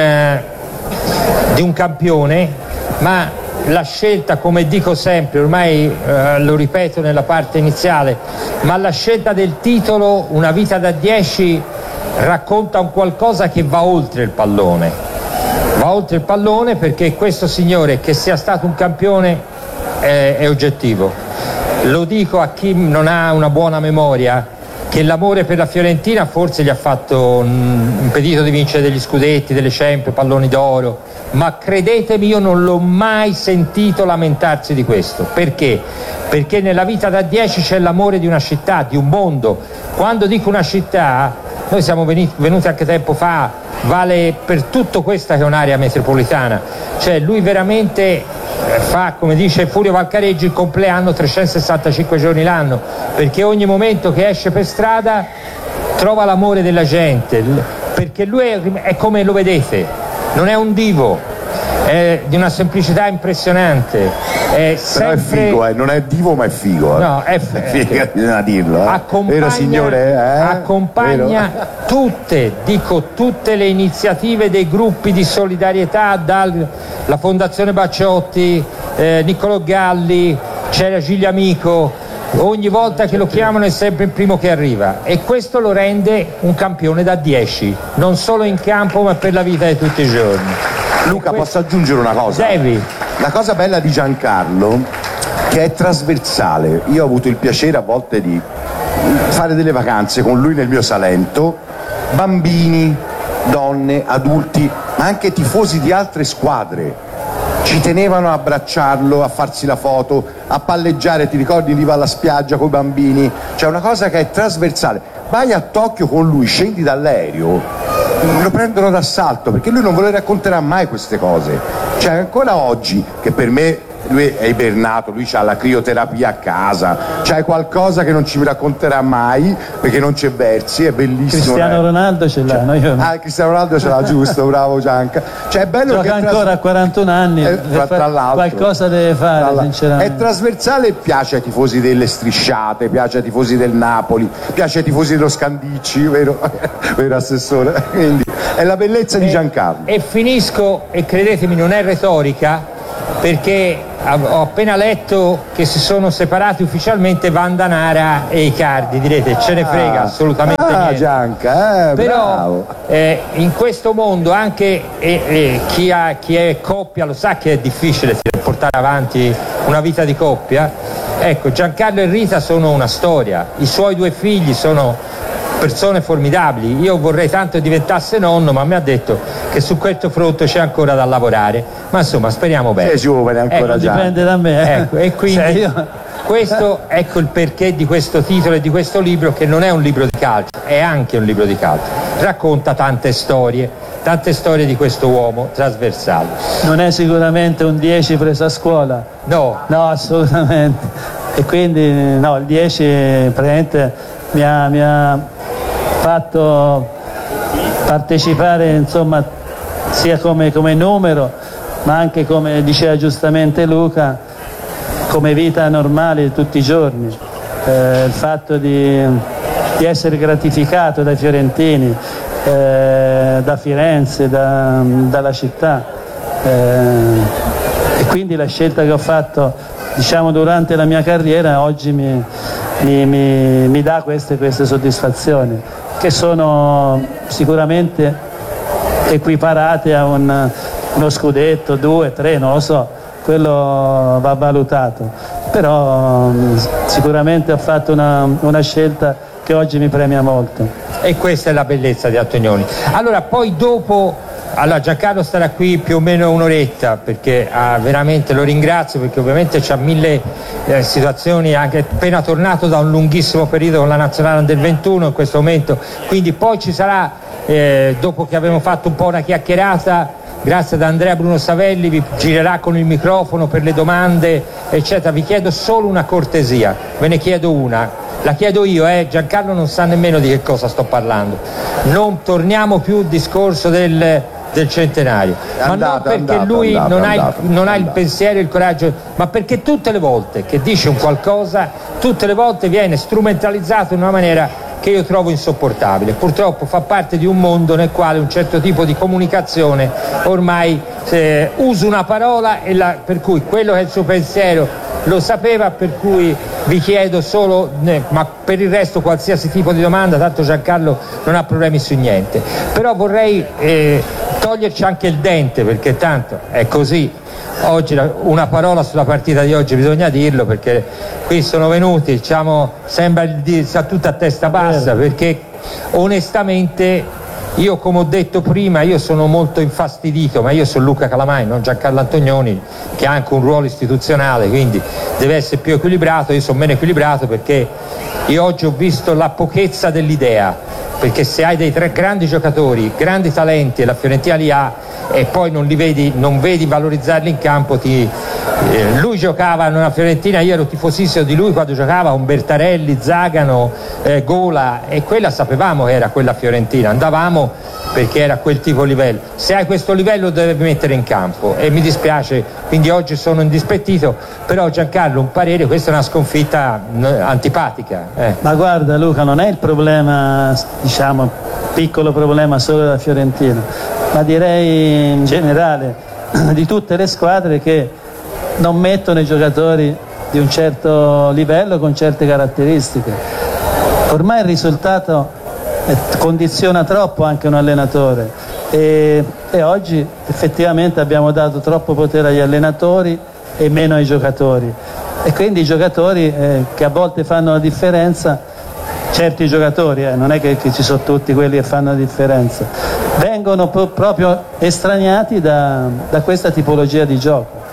[SPEAKER 15] uh, di un campione, ma la scelta, come dico sempre, ormai uh, lo ripeto nella parte iniziale, ma la scelta del titolo Una vita da dieci racconta un qualcosa che va oltre il pallone, va oltre il pallone, perché questo signore, che sia stato un campione, è, è oggettivo. Lo dico a chi non ha una buona memoria, che l'amore per la Fiorentina forse gli ha fatto mm, impedito di vincere degli scudetti, delle Champions, palloni d'oro, ma credetemi, io non l'ho mai sentito lamentarsi di questo. Perché? Perché nella vita da dieci c'è l'amore di una città, di un mondo. Quando dico una città, noi siamo venuti, venuti anche tempo fa, vale per tutto questa che è un'area metropolitana, cioè lui veramente fa, come dice Furio Valcareggi, il compleanno trecentosessantacinque giorni l'anno, perché ogni momento che esce per strada trova l'amore della gente, perché lui è, è come lo vedete, non è un divo, è di una semplicità impressionante, è sempre...
[SPEAKER 18] Però è figo, eh. Non è divo ma è figo, eh.
[SPEAKER 15] No, è figo,
[SPEAKER 18] bisogna dirlo, eh.
[SPEAKER 15] accompagna,
[SPEAKER 18] vero signore? Eh?
[SPEAKER 15] accompagna
[SPEAKER 18] vero?
[SPEAKER 15] tutte, dico tutte le iniziative dei gruppi di solidarietà, dalla Fondazione Bacciotti, eh, Niccolò Galli, c'era Gigliamico, ogni volta che lo chiamano è sempre il primo che arriva, e questo lo rende un campione da dieci, non solo in campo ma per la vita di tutti i giorni.
[SPEAKER 18] Luca, posso aggiungere una cosa?
[SPEAKER 15] Devi.
[SPEAKER 18] La cosa bella di Giancarlo, che è trasversale. Io ho avuto il piacere a volte di fare delle vacanze con lui nel mio Salento, bambini, donne, adulti, ma anche tifosi di altre squadre. ci tenevano a abbracciarlo, a farsi la foto, a palleggiare, ti ricordi, in riva alla spiaggia con i bambini, c'è una cosa che è trasversale. Vai a Tokyo con lui, scendi dall'aereo, lo prendono d'assalto perché lui non ve lo racconterà mai queste cose, cioè ancora oggi, che per me lui è ibernato, lui ha la crioterapia a casa, c'è qualcosa che non ci racconterà mai perché non c'è versi, è bellissimo.
[SPEAKER 19] Cristiano
[SPEAKER 18] eh.
[SPEAKER 19] Ronaldo ce l'ha,
[SPEAKER 18] cioè,
[SPEAKER 19] no? Io...
[SPEAKER 18] Ah, Cristiano Ronaldo ce l'ha, giusto, bravo Gianca. Cioè è bello
[SPEAKER 19] Gioca
[SPEAKER 18] che
[SPEAKER 19] ancora
[SPEAKER 18] tras...
[SPEAKER 19] a quarantuno anni,
[SPEAKER 18] eh, tra, tra l'altro,
[SPEAKER 19] qualcosa deve fare, sinceramente.
[SPEAKER 18] È trasversale e piace ai tifosi delle strisciate, piace ai tifosi del Napoli, piace ai tifosi dello Scandicci, vero, vero Assessore? Quindi è la bellezza
[SPEAKER 15] e,
[SPEAKER 18] di Giancarlo.
[SPEAKER 15] E finisco, e credetemi non è retorica, perché ho appena letto che si sono separati ufficialmente Vandanara e Icardi. Direte ce ne frega assolutamente
[SPEAKER 18] ah,
[SPEAKER 15] niente.
[SPEAKER 18] Gianca, eh,
[SPEAKER 15] però eh, in questo mondo anche eh, eh, chi, ha, chi è coppia lo sa che è difficile portare avanti una vita di coppia. Ecco, Giancarlo e Rita sono una storia, i suoi due figli sono persone formidabili. Io vorrei tanto che diventasse nonno, ma mi ha detto che su questo fronte c'è ancora da lavorare, ma insomma speriamo bene.
[SPEAKER 18] Sei giovane ancora,
[SPEAKER 15] ecco,
[SPEAKER 18] già
[SPEAKER 19] dipende da me, eh.
[SPEAKER 15] Ecco, e quindi
[SPEAKER 19] io...
[SPEAKER 15] questo ecco il perché di questo titolo e di questo libro, che non è un libro di calcio, è anche un libro di calcio, racconta tante storie tante storie di questo uomo trasversale.
[SPEAKER 19] Non è sicuramente un dieci preso a scuola,
[SPEAKER 15] no
[SPEAKER 19] no assolutamente, e quindi no, il dieci praticamente mi ha, mi ha fatto partecipare, insomma, sia come, come numero, ma anche, come diceva giustamente Luca, come vita normale di tutti i giorni. Eh, il fatto di, di essere gratificato dai fiorentini, eh, da Firenze, da, dalla città, eh, e quindi la scelta che ho fatto, diciamo, durante la mia carriera oggi mi, mi, mi, mi dà queste, queste soddisfazioni, che sono sicuramente equiparate a un, uno scudetto, due, tre, non lo so, quello va valutato, però sicuramente ho fatto una, una scelta che oggi mi premia molto.
[SPEAKER 15] E questa è la bellezza di Antonioni. Allora poi dopo, allora Giancarlo starà qui più o meno un'oretta, perché ah, veramente lo ringrazio, perché ovviamente c'ha mille eh, situazioni, anche appena tornato da un lunghissimo periodo con la nazionale under ventuno in questo momento, quindi poi ci sarà, eh, dopo che abbiamo fatto un po' una chiacchierata, grazie ad Andrea Bruno Savelli, vi girerà con il microfono per le domande eccetera. Vi chiedo solo una cortesia, ve ne chiedo una, la chiedo io, eh? Giancarlo non sa nemmeno di che cosa sto parlando. Non torniamo più al discorso del, del centenario,
[SPEAKER 18] È
[SPEAKER 15] ma
[SPEAKER 18] andato,
[SPEAKER 15] non perché
[SPEAKER 18] andato,
[SPEAKER 15] lui
[SPEAKER 18] andato,
[SPEAKER 15] non, ha il,
[SPEAKER 18] andato,
[SPEAKER 15] non ha il
[SPEAKER 18] andato.
[SPEAKER 15] pensiero e il coraggio, ma perché tutte le volte che dice un qualcosa, tutte le volte viene strumentalizzato in una maniera che io trovo insopportabile. Purtroppo fa parte di un mondo nel quale un certo tipo di comunicazione ormai eh, usa una parola e la, per cui quello che è il suo pensiero lo sapeva, per cui vi chiedo solo, eh, ma per il resto qualsiasi tipo di domanda, tanto Giancarlo non ha problemi su niente, però vorrei eh, toglierci anche il dente, perché tanto è così. Oggi una parola sulla partita di oggi bisogna dirlo, perché qui sono venuti, diciamo, sembra di sta tutta a testa bassa, perché onestamente io, come ho detto prima, io sono molto infastidito, ma io sono Luca Calamai, non Giancarlo Antonioni, che ha anche un ruolo istituzionale, quindi deve essere più equilibrato. Io sono meno equilibrato perché io oggi ho visto la pochezza dell'idea, perché se hai dei tre grandi giocatori, grandi talenti, e la Fiorentina li ha, e poi non li vedi, non vedi valorizzarli in campo, ti, eh, lui giocava nella Fiorentina, io ero tifosissimo di lui quando giocava con Bertarelli, Zagano, eh, Gola, e quella sapevamo che era quella Fiorentina, andavamo perché era quel tipo di livello. Se hai questo livello lo devi mettere in campo, e mi dispiace, quindi oggi sono indispettito, però Giancarlo, un parere, questa è una sconfitta antipatica. Eh.
[SPEAKER 19] Ma guarda Luca, non è il problema, diciamo, piccolo problema solo della Fiorentina, ma direi in generale di tutte le squadre che non mettono i giocatori di un certo livello con certe caratteristiche. Ormai il risultato condiziona troppo anche un allenatore, e, e oggi effettivamente abbiamo dato troppo potere agli allenatori e meno ai giocatori, e quindi i giocatori eh, che a volte fanno la differenza, certi giocatori, eh, non è che, che ci sono tutti quelli che fanno la differenza, vengono pro- proprio estraniati da, da questa tipologia di gioco.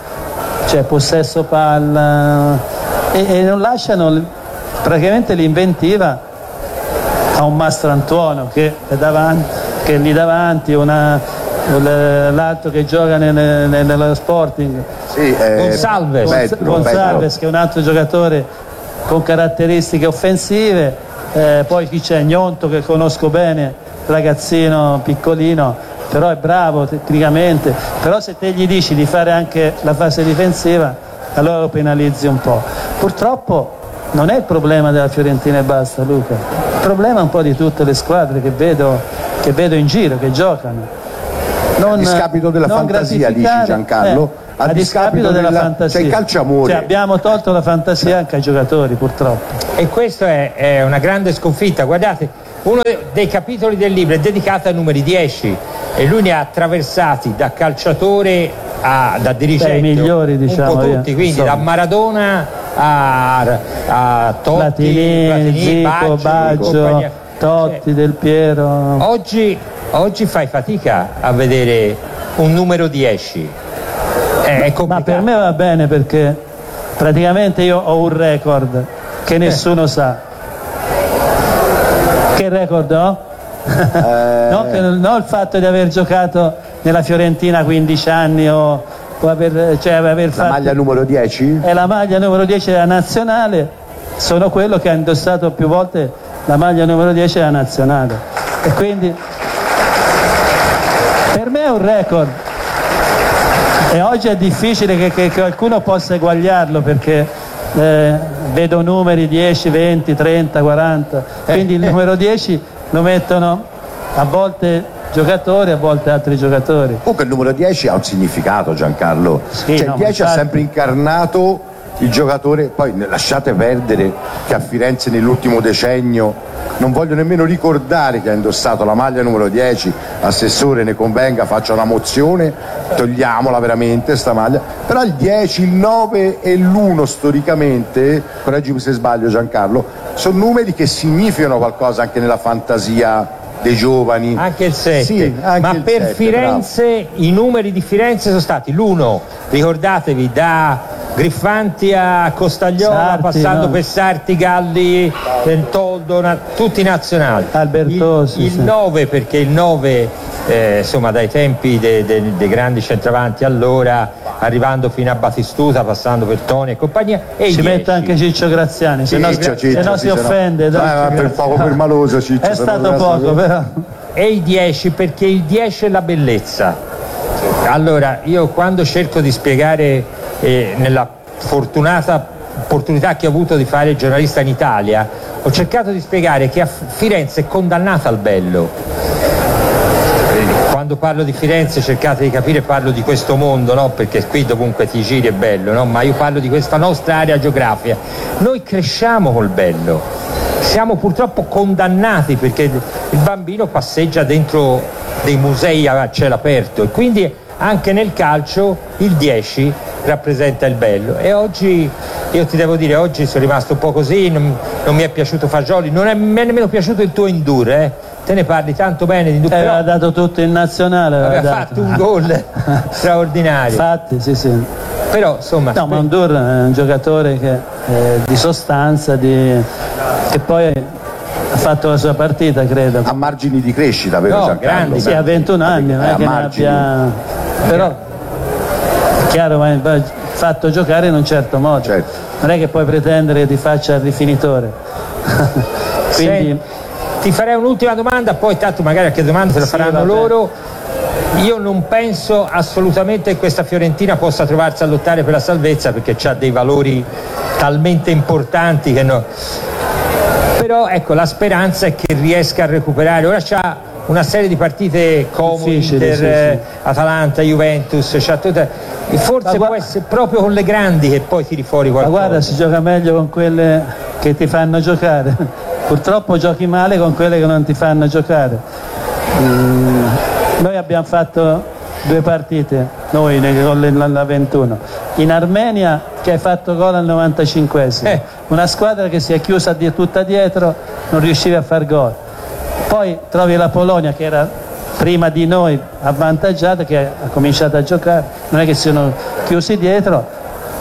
[SPEAKER 19] cioè possesso palla, e, e non lasciano praticamente l'inventiva a un Mastrantuono che è davanti, che è lì davanti, una, l'altro che gioca nel, nel, nello Sporting,
[SPEAKER 18] sì, eh,
[SPEAKER 19] Gonsalves,
[SPEAKER 18] Pedro,
[SPEAKER 19] Gonsalves
[SPEAKER 18] Pedro.
[SPEAKER 19] che è un altro giocatore con caratteristiche offensive, eh, poi chi c'è? Gnonto, che conosco bene, ragazzino piccolino, però è bravo tecnicamente, però se te gli dici di fare anche la fase difensiva allora lo penalizzi un po'. Purtroppo non è il problema della Fiorentina e basta, Luca, il problema è un po' di tutte le squadre che vedo, che vedo in giro, che giocano. Non,
[SPEAKER 18] a discapito della fantasia, dici Giancarlo,
[SPEAKER 19] eh, a, a discapito della, della fantasia,
[SPEAKER 18] c'è il calcio amore,
[SPEAKER 19] cioè, abbiamo tolto la fantasia anche ai giocatori, purtroppo,
[SPEAKER 15] e questo è, è una grande sconfitta. Guardate, uno dei capitoli del libro è dedicato ai numeri dieci e lui ne ha attraversati da calciatore a da dirigente.
[SPEAKER 19] Beh, i migliori, diciamo,
[SPEAKER 15] un po' tutti,
[SPEAKER 19] io,
[SPEAKER 15] quindi
[SPEAKER 19] insomma.
[SPEAKER 15] da Maradona a, a Totti,
[SPEAKER 19] Platini,
[SPEAKER 15] Platini,
[SPEAKER 19] Zico,
[SPEAKER 15] Baggio,
[SPEAKER 19] Baggio, Totti, cioè, Del Piero.
[SPEAKER 15] Oggi, oggi fai fatica a vedere un numero dieci. È, è
[SPEAKER 19] Ma per me va bene, perché praticamente io ho un record che nessuno eh. sa. Che record ho? Eh. no, che, no il fatto di aver giocato nella Fiorentina quindici anni o, o aver, cioè aver
[SPEAKER 18] la
[SPEAKER 19] fatto...
[SPEAKER 18] maglia numero dieci?
[SPEAKER 19] È la maglia numero dieci della nazionale, sono quello che ha indossato più volte la maglia numero dieci della nazionale, e quindi per me è un record, e oggi è difficile che, che, che qualcuno possa eguagliarlo, perché eh, vedo numeri dieci, venti, trenta, quaranta, quindi il numero dieci lo mettono a volte giocatori, a volte altri giocatori.
[SPEAKER 18] Comunque il numero dieci ha un significato, Giancarlo,
[SPEAKER 19] sì,
[SPEAKER 18] cioè
[SPEAKER 19] no,
[SPEAKER 18] il dieci
[SPEAKER 19] infatti...
[SPEAKER 18] ha sempre incarnato il giocatore. Poi lasciate perdere che a Firenze nell'ultimo decennio, non voglio nemmeno ricordare che ha indossato la maglia numero dieci, assessore ne convenga, faccia una mozione, togliamola veramente sta maglia, però il dieci, il nove e l'uno storicamente, correggimi se sbaglio Giancarlo, sono numeri che significano qualcosa anche nella fantasia dei giovani.
[SPEAKER 15] Anche il sette,
[SPEAKER 18] sì, anche
[SPEAKER 15] ma
[SPEAKER 18] il
[SPEAKER 15] per
[SPEAKER 18] sette,
[SPEAKER 15] Firenze
[SPEAKER 18] bravo.
[SPEAKER 15] I numeri di Firenze sono stati l'uno, ricordatevi, da Griffanti a Costagliola,
[SPEAKER 19] Sarti,
[SPEAKER 15] passando
[SPEAKER 19] no?
[SPEAKER 15] per Sarti, Galli, Toldo, na- tutti nazionali.
[SPEAKER 19] Albertosi,
[SPEAKER 15] il, il nove, perché il nove eh, insomma dai tempi dei de, de grandi centravanti allora, arrivando fino a Batistuta, passando per Toni e compagnia, e
[SPEAKER 19] ci
[SPEAKER 15] i
[SPEAKER 19] mette anche Ciccio Graziani, se no,
[SPEAKER 18] Ciccio, Ciccio,
[SPEAKER 19] se no
[SPEAKER 18] sì,
[SPEAKER 19] si
[SPEAKER 18] se no.
[SPEAKER 19] offende.
[SPEAKER 18] Dai, ma per poco per maloso Ciccio,
[SPEAKER 19] è stato poco, però.
[SPEAKER 15] E il dieci, perché il dieci è la bellezza. Allora, io quando cerco di spiegare eh, nella fortunata opportunità che ho avuto di fare il giornalista in Italia, ho cercato di spiegare che a Firenze è condannata al bello. Quando parlo di Firenze cercate di capire, parlo di questo mondo, no? Perché qui dovunque ti giri è bello, no? Ma io parlo di questa nostra area geografica. Noi cresciamo col bello, siamo purtroppo condannati perché il bambino passeggia dentro dei musei a cielo aperto, e quindi anche nel calcio il dieci rappresenta il bello. E oggi, io ti devo dire, oggi sono rimasto un po' così, non, non mi è piaciuto Fagioli, non è, mi è nemmeno piaciuto il tuo Indur, eh? Te ne parli tanto bene di Indur,
[SPEAKER 19] eh,
[SPEAKER 15] però
[SPEAKER 19] aveva dato tutto in nazionale, aveva,
[SPEAKER 15] aveva
[SPEAKER 19] dato.
[SPEAKER 15] fatto un gol straordinario.
[SPEAKER 19] Infatti, sì, sì.
[SPEAKER 15] Però insomma,
[SPEAKER 19] no, ma Indur è un giocatore che, eh, di sostanza, di, che poi ha fatto la sua partita, credo.
[SPEAKER 18] A margini di crescita, vero
[SPEAKER 15] No,
[SPEAKER 18] Giancarlo?
[SPEAKER 15] grandi,
[SPEAKER 19] Sì, ha ventuno anni, non
[SPEAKER 18] Eh,
[SPEAKER 19] è
[SPEAKER 18] a
[SPEAKER 19] che ne
[SPEAKER 18] margini.
[SPEAKER 19] abbia... Però è chiaro, va va fatto giocare in un certo modo.
[SPEAKER 18] Certo.
[SPEAKER 19] Non è che puoi pretendere che ti faccia il rifinitore. Quindi
[SPEAKER 15] se, ti farei un'ultima domanda, poi tanto magari qualche domanda se la
[SPEAKER 19] Sì,
[SPEAKER 15] faranno
[SPEAKER 19] vabbè.
[SPEAKER 15] loro. Io non penso assolutamente che questa Fiorentina possa trovarsi a lottare per la salvezza, perché ha dei valori talmente importanti che no. Però ecco, la speranza è che riesca a recuperare. Ora c'ha una serie di partite comodi,
[SPEAKER 19] Difficili,
[SPEAKER 15] Inter,
[SPEAKER 19] sì,
[SPEAKER 15] eh, Atalanta, Juventus, c'ha tutta... e forse
[SPEAKER 19] Ma
[SPEAKER 15] può essere proprio con le grandi che poi tiri fuori
[SPEAKER 19] ma
[SPEAKER 15] qualcosa.
[SPEAKER 19] guarda, si gioca meglio con quelle che ti fanno giocare. Purtroppo giochi male con quelle che non ti fanno giocare. Mm, noi abbiamo fatto due partite, noi con le- la, la ventuno. In Armenia, che hai fatto gol al novantacinquesimo.
[SPEAKER 15] Eh.
[SPEAKER 19] Una squadra che si è chiusa di- tutta dietro, non riusciva a far gol. Poi trovi la Polonia, che era prima di noi avvantaggiata, che ha cominciato a giocare, non è che si sono chiusi dietro,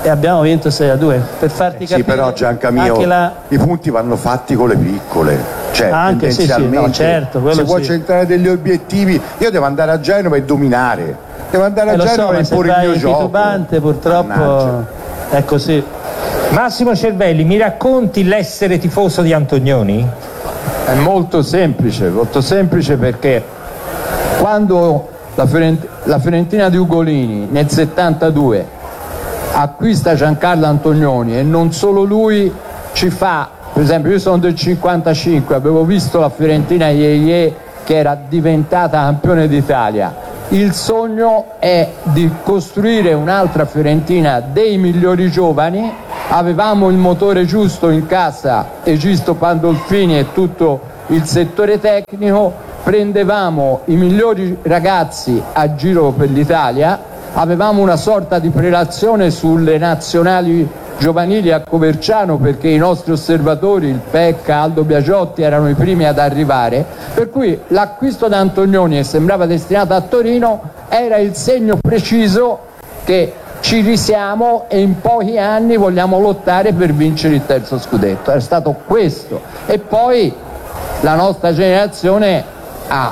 [SPEAKER 19] e abbiamo vinto sei a due. Per farti
[SPEAKER 18] eh,
[SPEAKER 19] capire,
[SPEAKER 18] sì, però Giancamio,
[SPEAKER 19] la...
[SPEAKER 18] i punti vanno fatti con le piccole, cioè
[SPEAKER 19] anche
[SPEAKER 18] tendenzialmente,
[SPEAKER 19] sì, sì, no, certo,
[SPEAKER 18] se vuoi
[SPEAKER 19] sì.
[SPEAKER 18] centrare degli obiettivi, io devo andare a Genova e dominare, devo andare
[SPEAKER 19] eh,
[SPEAKER 18] a Genova
[SPEAKER 19] so,
[SPEAKER 18] e imporre il mio gioco.
[SPEAKER 19] titubante, purtroppo Mannaggia. È così.
[SPEAKER 15] Massimo Cervelli, mi racconti l'essere tifoso di Antonioni?
[SPEAKER 20] È molto semplice, molto semplice perché quando la, Fiorent- la Fiorentina di Ugolini nel settantadue acquista Giancarlo Antonioni, e non solo lui, ci fa, per esempio io sono del cinquantacinque, avevo visto la Fiorentina Ieye che era diventata campione d'Italia, il sogno è di costruire un'altra Fiorentina dei migliori giovani, avevamo il motore giusto in casa, Egisto Pandolfini e tutto il settore tecnico, prendevamo i migliori ragazzi a giro per l'Italia, avevamo una sorta di prelazione sulle nazionali giovanili a Coverciano perché i nostri osservatori, il Pecca, Aldo Biagiotti, erano i primi ad arrivare, per cui l'acquisto da Antonioni, che sembrava destinato a Torino, era il segno preciso che ci risiamo e in pochi anni vogliamo lottare per vincere il terzo scudetto. È stato questo, e poi la nostra generazione ha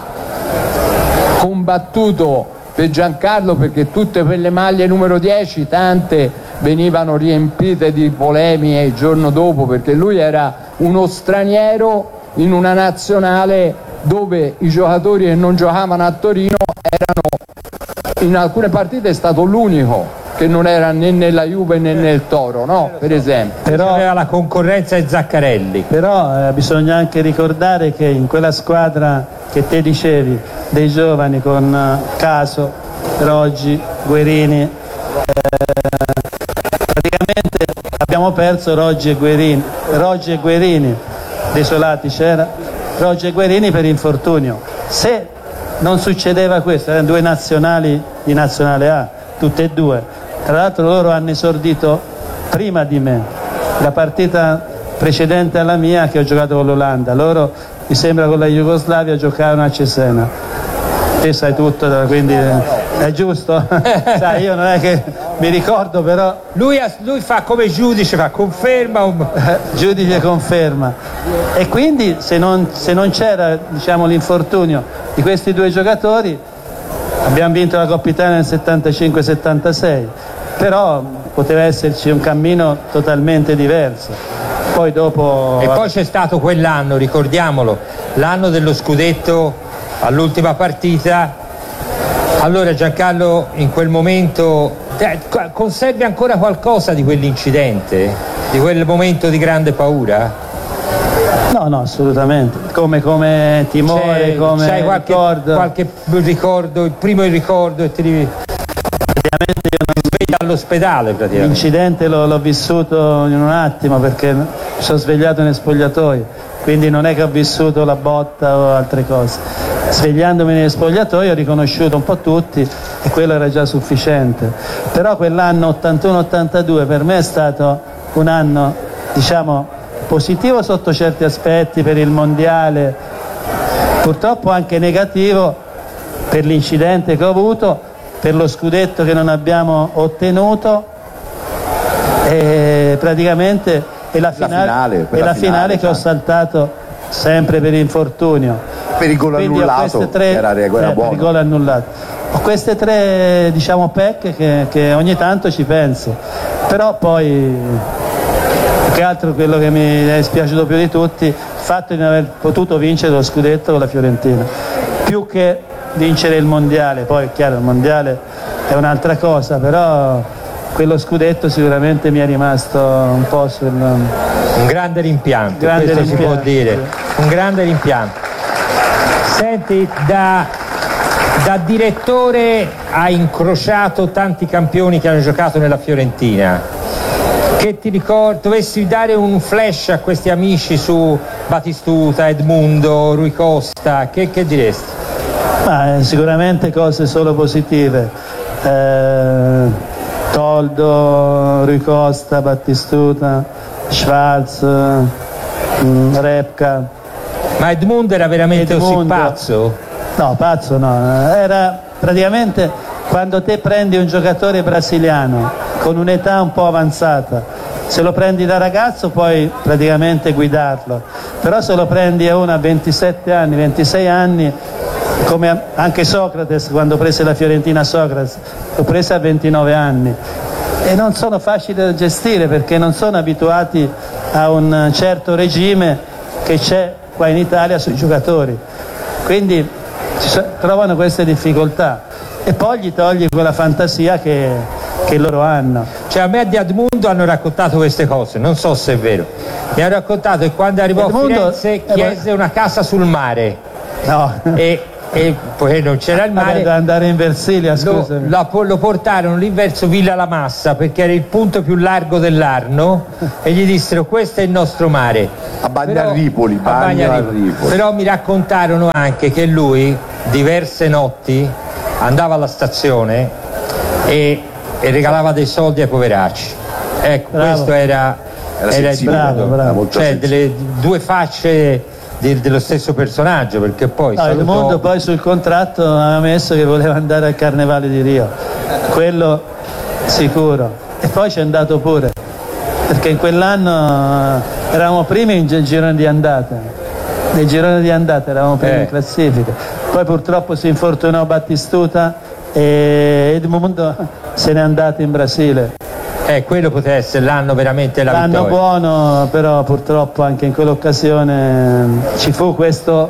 [SPEAKER 20] combattuto per Giancarlo perché tutte quelle maglie numero dieci, tante venivano riempite di polemiche il giorno dopo, perché lui era uno straniero in una nazionale dove i giocatori che non giocavano a Torino erano, in alcune partite è stato l'unico che non era né nella Juve né nel Toro, no? Per esempio.
[SPEAKER 15] Però aveva la concorrenza di Zaccarelli.
[SPEAKER 19] Però eh, bisogna anche ricordare che in quella squadra che te dicevi, dei giovani con uh, Caso, Roggi, Guerini, eh, praticamente abbiamo perso Roggi e Guerini, Roggi e Guerini, desolati c'era, Roggi e Guerini per infortunio. Se non succedeva questo, erano due nazionali di Nazionale A, tutte e due. Tra l'altro loro hanno esordito prima di me, la partita precedente alla mia che ho giocato con l'Olanda, loro mi sembra con la Jugoslavia giocavano a Cesena, te sai tutto, quindi è giusto. Sai, io non è che mi ricordo, però
[SPEAKER 15] lui, lui fa come giudice, fa conferma o...
[SPEAKER 19] giudice conferma, e quindi se non, se non c'era, diciamo, l'infortunio di questi due giocatori abbiamo vinto la Coppa Italia nel settantacinque settantasei, però poteva esserci un cammino totalmente diverso. Poi dopo...
[SPEAKER 15] E poi c'è stato quell'anno, ricordiamolo, l'anno dello scudetto all'ultima partita. Allora Giancarlo in quel momento conservi ancora qualcosa di quell'incidente, di quel momento di grande paura?
[SPEAKER 19] No, no, assolutamente. Come, come timore, c'è, come
[SPEAKER 15] c'hai qualche ricordo. qualche ricordo, il primo ricordo e ti rivi...
[SPEAKER 19] Praticamente io non
[SPEAKER 15] svegli all'ospedale praticamente.
[SPEAKER 19] L'incidente l'ho, l'ho vissuto in un attimo perché mi sono svegliato nel spogliatoio, quindi non è che ho vissuto la botta o altre cose. Svegliandomi nel spogliatoio ho riconosciuto un po' tutti e quello era già sufficiente. Però quell'anno ottantuno ottantadue per me è stato un anno, diciamo, positivo sotto certi aspetti per il mondiale, purtroppo anche negativo per l'incidente che ho avuto, per lo scudetto che non abbiamo ottenuto e praticamente e la finale, la finale, e la finale, finale che ho saltato sempre per infortunio,
[SPEAKER 18] per il gol annullato
[SPEAKER 19] tre,
[SPEAKER 18] che era, era
[SPEAKER 19] eh,
[SPEAKER 18] buono.
[SPEAKER 19] Per il gol annullato. Ho queste tre, diciamo, pecche che, che ogni tanto ci penso, però poi che altro quello che mi è dispiaciuto più di tutti, il fatto di non aver potuto vincere lo scudetto con la Fiorentina, più che vincere il mondiale. Poi è chiaro, il mondiale è un'altra cosa, però quello scudetto sicuramente mi è rimasto un po' sul...
[SPEAKER 15] un grande rimpianto,
[SPEAKER 19] grande
[SPEAKER 15] questo
[SPEAKER 19] rimpianto,
[SPEAKER 15] si può dire, un grande rimpianto. Senti, da, da direttore hai incrociato tanti campioni che hanno giocato nella Fiorentina. Che ti ricordi, dovessi dare un flash a questi amici su Batistuta, Edmundo, Rui Costa, che, che diresti?
[SPEAKER 19] Ma, eh, sicuramente cose solo positive. Eh, Toldo, Rui Costa, Battistuta, Schwarz, mh, Repka.
[SPEAKER 15] Ma Edmundo era veramente
[SPEAKER 19] Edmundo,
[SPEAKER 15] così pazzo?
[SPEAKER 19] No, pazzo no, era praticamente quando te prendi un giocatore brasiliano con un'età un po' avanzata. Se lo prendi da ragazzo puoi praticamente guidarlo, però se lo prendi a uno a ventisette anni, ventisei anni, come anche Socrate, quando prese la Fiorentina Socrate, lo prese a ventinove anni, e non sono facili da gestire perché non sono abituati a un certo regime che c'è qua in Italia sui giocatori, quindi trovano queste difficoltà e poi gli togli quella fantasia che, che loro hanno.
[SPEAKER 15] Cioè, a me di Edmundo hanno raccontato queste cose, non so se è vero. Mi hanno raccontato che quando arrivò
[SPEAKER 19] Edmundo,
[SPEAKER 15] a Firenze
[SPEAKER 19] eh,
[SPEAKER 15] chiese una casa sul mare.
[SPEAKER 19] No.
[SPEAKER 15] E, e poi non c'era il mare.
[SPEAKER 19] Vabbè, da andare in Versilia, scusami.
[SPEAKER 15] Lo, lo, lo portarono lì verso Villa La Massa perché era il punto più largo dell'Arno e gli dissero: questo è il nostro mare.
[SPEAKER 18] A Bagnarripoli, Bagnaripoli.
[SPEAKER 15] Però mi raccontarono anche che lui diverse notti andava alla stazione e, e regalava dei soldi ai poveracci. Ecco, bravo. Questo era,
[SPEAKER 18] era,
[SPEAKER 15] era il
[SPEAKER 18] bravo, bravo.
[SPEAKER 15] Cioè delle due facce di, dello stesso personaggio, perché poi
[SPEAKER 19] no,
[SPEAKER 15] salutò...
[SPEAKER 19] il mondo poi sul contratto aveva messo che voleva andare al Carnevale di Rio, quello sicuro, e poi c'è andato pure, perché in quell'anno eravamo primi in girone di andata, nel girone di andata eravamo primi eh. in classifica, poi purtroppo si infortunò Battistuta e Edmundo se n'è andato in Brasile.
[SPEAKER 15] Eh, quello poteva essere l'anno veramente la
[SPEAKER 19] l'anno
[SPEAKER 15] vittoria.
[SPEAKER 19] buono, però purtroppo anche in quell'occasione ci fu questo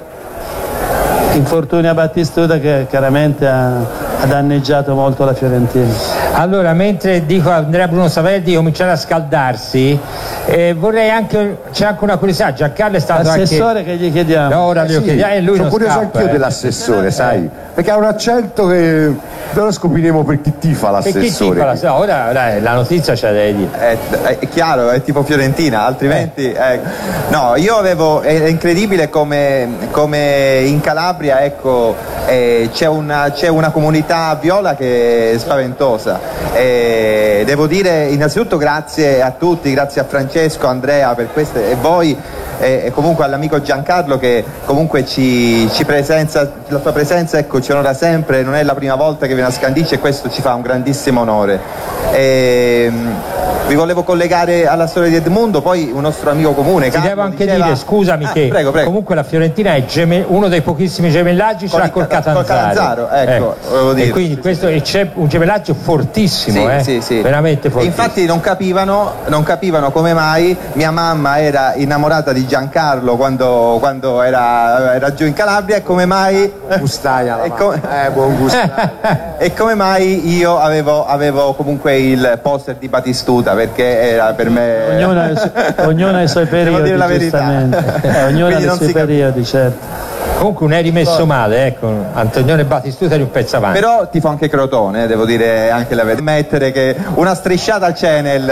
[SPEAKER 19] infortunio a Battistuta che chiaramente ha, ha danneggiato molto la Fiorentina.
[SPEAKER 15] Allora, mentre dico a Andrea Bruno Savelli di cominciare a scaldarsi, eh, vorrei anche, c'è anche una curiosità, Giancarlo è stato
[SPEAKER 19] l'assessore
[SPEAKER 15] anche...
[SPEAKER 19] che gli chiediamo.
[SPEAKER 15] No, ora
[SPEAKER 18] eh
[SPEAKER 15] glielo
[SPEAKER 18] sì,
[SPEAKER 15] chiediamo e lui
[SPEAKER 18] sono
[SPEAKER 15] non
[SPEAKER 18] curioso
[SPEAKER 15] scappa,
[SPEAKER 18] anch'io
[SPEAKER 15] eh.
[SPEAKER 18] dell'assessore, sai, perché ha un accento che però scopriremo per chi tifa l'assessore.
[SPEAKER 15] Per chi tifa l'assessore? No, ora, ora la notizia ce la devi dire.
[SPEAKER 21] È, è chiaro, è tipo Fiorentina, altrimenti eh. Eh, no, io avevo, è incredibile come, come in Calabria, ecco, eh, c'è, una, c'è una comunità viola che è spaventosa. Eh, devo dire innanzitutto grazie a tutti, grazie a Francesco, Andrea per queste, e voi e comunque all'amico Giancarlo che comunque ci, ci presenza, la sua presenza ecco ci onora sempre, non è la prima volta che viene a Scandicci e questo ci fa un grandissimo onore. E, vi volevo collegare alla storia di Edmundo, poi un nostro amico comune.
[SPEAKER 15] Ti devo anche diceva... dire, scusami, ah, che
[SPEAKER 21] prego, prego.
[SPEAKER 15] comunque la Fiorentina è geme... uno dei pochissimi gemellaggi ce l'ha col Catanzaro. Col Catanzaro,
[SPEAKER 21] ecco,
[SPEAKER 15] eh. E quindi questo c'è un gemellaggio fortissimo,
[SPEAKER 21] sì,
[SPEAKER 15] eh?
[SPEAKER 21] sì, sì.
[SPEAKER 15] Veramente fortissimo.
[SPEAKER 21] E infatti non capivano, non capivano come mai mia mamma era innamorata di Giancarlo quando, quando era, era giù in Calabria e come mai
[SPEAKER 18] Gustaia
[SPEAKER 21] e, com-
[SPEAKER 18] eh, buon Gustaia.
[SPEAKER 21] E come mai io avevo, avevo comunque il poster di Battistuta, perché era per me
[SPEAKER 19] ognuno ha i, su- ognuno ha i suoi periodi,
[SPEAKER 21] devo dire la verità.
[SPEAKER 19] Eh, ognuno ha i suoi periodi, certo.
[SPEAKER 15] Comunque non eri messo male, ecco, Antonione Battistuta eri un pezzo avanti.
[SPEAKER 21] Però ti fa anche Crotone, eh, devo dire anche la verità. Mettere che una strisciata al Cenel.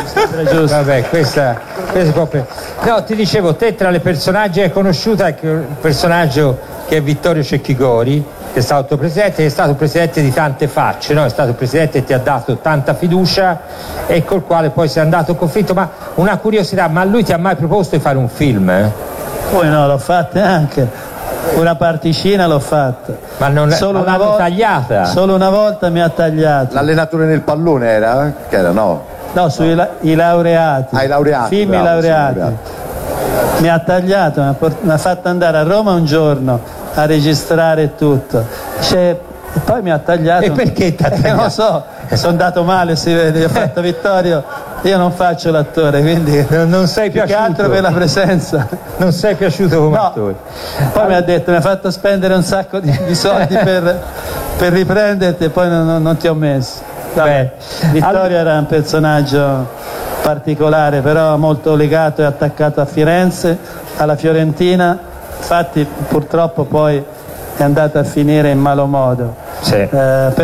[SPEAKER 15] Vabbè, questa, questa è proprio... No, ti dicevo, te tra le personaggi hai conosciuto anche un personaggio che è Vittorio Cecchigori, che è stato presidente, che è stato presidente di tante facce, no? È stato presidente che ti ha dato tanta fiducia e col quale poi sei andato in conflitto. Ma una curiosità, ma lui ti ha mai proposto di fare un film? Eh?
[SPEAKER 19] Poi no, l'ho fatta anche. Una particina l'ho fatta.
[SPEAKER 15] Ma non
[SPEAKER 19] solo
[SPEAKER 15] ma
[SPEAKER 19] una
[SPEAKER 15] l'hanno
[SPEAKER 19] volta,
[SPEAKER 15] tagliata?
[SPEAKER 19] Solo una volta mi ha tagliato.
[SPEAKER 18] L'allenatore nel pallone era? Che era no?
[SPEAKER 19] No, sui la- i laureati.
[SPEAKER 18] Ah, i laureati.
[SPEAKER 19] Film
[SPEAKER 18] bravo,
[SPEAKER 19] laureati.
[SPEAKER 18] laureati.
[SPEAKER 19] Mi ha tagliato, mi ha, port- mi ha fatto andare a Roma un giorno a registrare tutto. Cioè, e poi mi ha tagliato.
[SPEAKER 15] E perché ti ha tagliato?
[SPEAKER 19] Eh, non lo so, sono andato male, si vede, ho fatto Vittorio. Io non faccio l'attore, quindi
[SPEAKER 15] non, non sei
[SPEAKER 19] più
[SPEAKER 15] piaciuto.
[SPEAKER 19] che altro per la presenza.
[SPEAKER 15] Non sei piaciuto come
[SPEAKER 19] no.
[SPEAKER 15] attore.
[SPEAKER 19] Poi mi ha detto, mi ha fatto spendere un sacco di, di soldi per, per riprenderti e poi non, non, non ti ho messo. Vabbè. Vittorio era un personaggio particolare, però molto legato e attaccato a Firenze, alla Fiorentina. Infatti purtroppo poi è andata a finire in malo modo.
[SPEAKER 15] Sì.
[SPEAKER 19] Eh,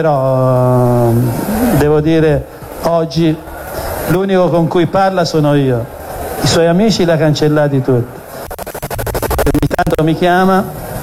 [SPEAKER 19] però devo dire oggi l'unico con cui parla sono io, i suoi amici li ha cancellati tutti, ogni tanto mi chiama,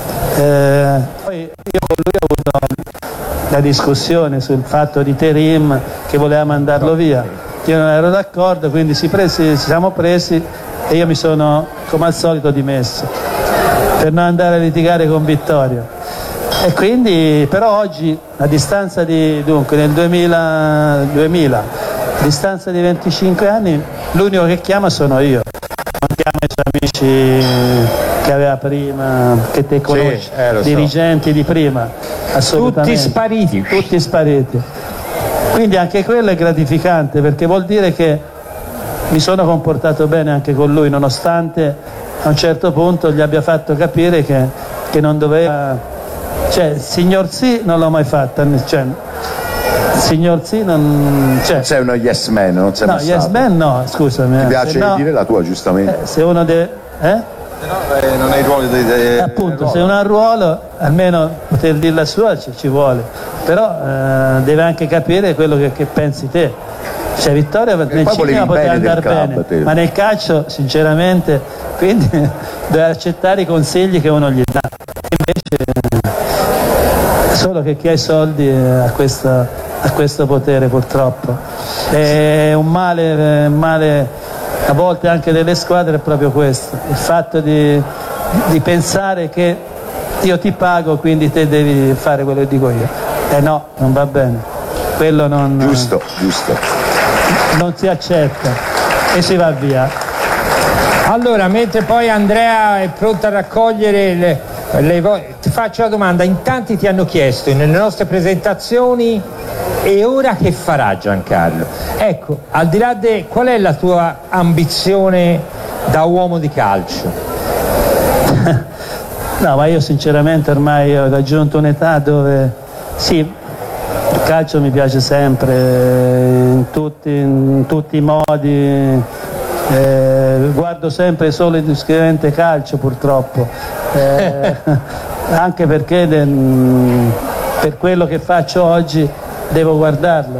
[SPEAKER 19] eh, poi io con lui ho avuto la discussione sul fatto di Terim che voleva mandarlo via, io non ero d'accordo, quindi si, presi, ci siamo presi e io mi sono come al solito dimesso per non andare a litigare con Vittorio. E quindi però oggi a distanza di dunque nel duemila, duemila a distanza di venticinque anni l'unico che chiama sono io, non chiama i suoi amici che aveva prima, che te conosci,
[SPEAKER 18] Sì, eh, lo so.
[SPEAKER 19] dirigenti di prima, assolutamente.
[SPEAKER 15] Tutti spariti.
[SPEAKER 19] Tutti spariti. Quindi anche quello è gratificante, perché vuol dire che mi sono comportato bene anche con lui, nonostante a un certo punto gli abbia fatto capire che, che non doveva, cioè signor sì non l'ho mai fatta, cioè, signor sì non, cioè,
[SPEAKER 18] sei uno yes man, non sei
[SPEAKER 19] no,
[SPEAKER 18] mai
[SPEAKER 19] yes
[SPEAKER 18] stato.
[SPEAKER 19] man no, scusami.
[SPEAKER 18] Ti
[SPEAKER 19] eh,
[SPEAKER 18] piace
[SPEAKER 19] se no-
[SPEAKER 18] dire la tua, giustamente.
[SPEAKER 19] eh, se uno deve, eh?
[SPEAKER 21] Eh, non hai ruolo di, di-
[SPEAKER 19] Appunto, se uno ha un ruolo, almeno poter dire la sua ci, ci vuole, però eh, deve anche capire quello che, che pensi te. Cioè Vittorio nel
[SPEAKER 18] poi volevi
[SPEAKER 19] cinema
[SPEAKER 18] il
[SPEAKER 19] poteva
[SPEAKER 18] bene del
[SPEAKER 19] andare
[SPEAKER 18] club,
[SPEAKER 19] bene,
[SPEAKER 18] te.
[SPEAKER 19] ma nel calcio sinceramente, quindi deve accettare i consigli che uno gli dà. Invece eh, solo che chi ha i soldi eh, ha questo, ha questo potere, purtroppo. È un male, un male a volte anche delle squadre, è proprio questo, il fatto di, di pensare che io ti pago quindi te devi fare quello che dico io. Eh no, non va bene, quello non,
[SPEAKER 18] Giusto, giusto.
[SPEAKER 19] non si accetta e si va via.
[SPEAKER 15] Allora, mentre poi Andrea è pronta a raccogliere le, le vo- ti faccio la domanda, in tanti ti hanno chiesto nelle nostre presentazioni: e ora che farà Giancarlo? Ecco, al di là di qual è la tua ambizione da uomo di calcio?
[SPEAKER 19] No, ma io sinceramente ormai ho raggiunto un'età dove sì, il calcio mi piace sempre, in tutti, in tutti i modi, eh, guardo sempre solo ed esclusivamente calcio purtroppo, eh, anche perché de- per quello che faccio oggi devo guardarlo,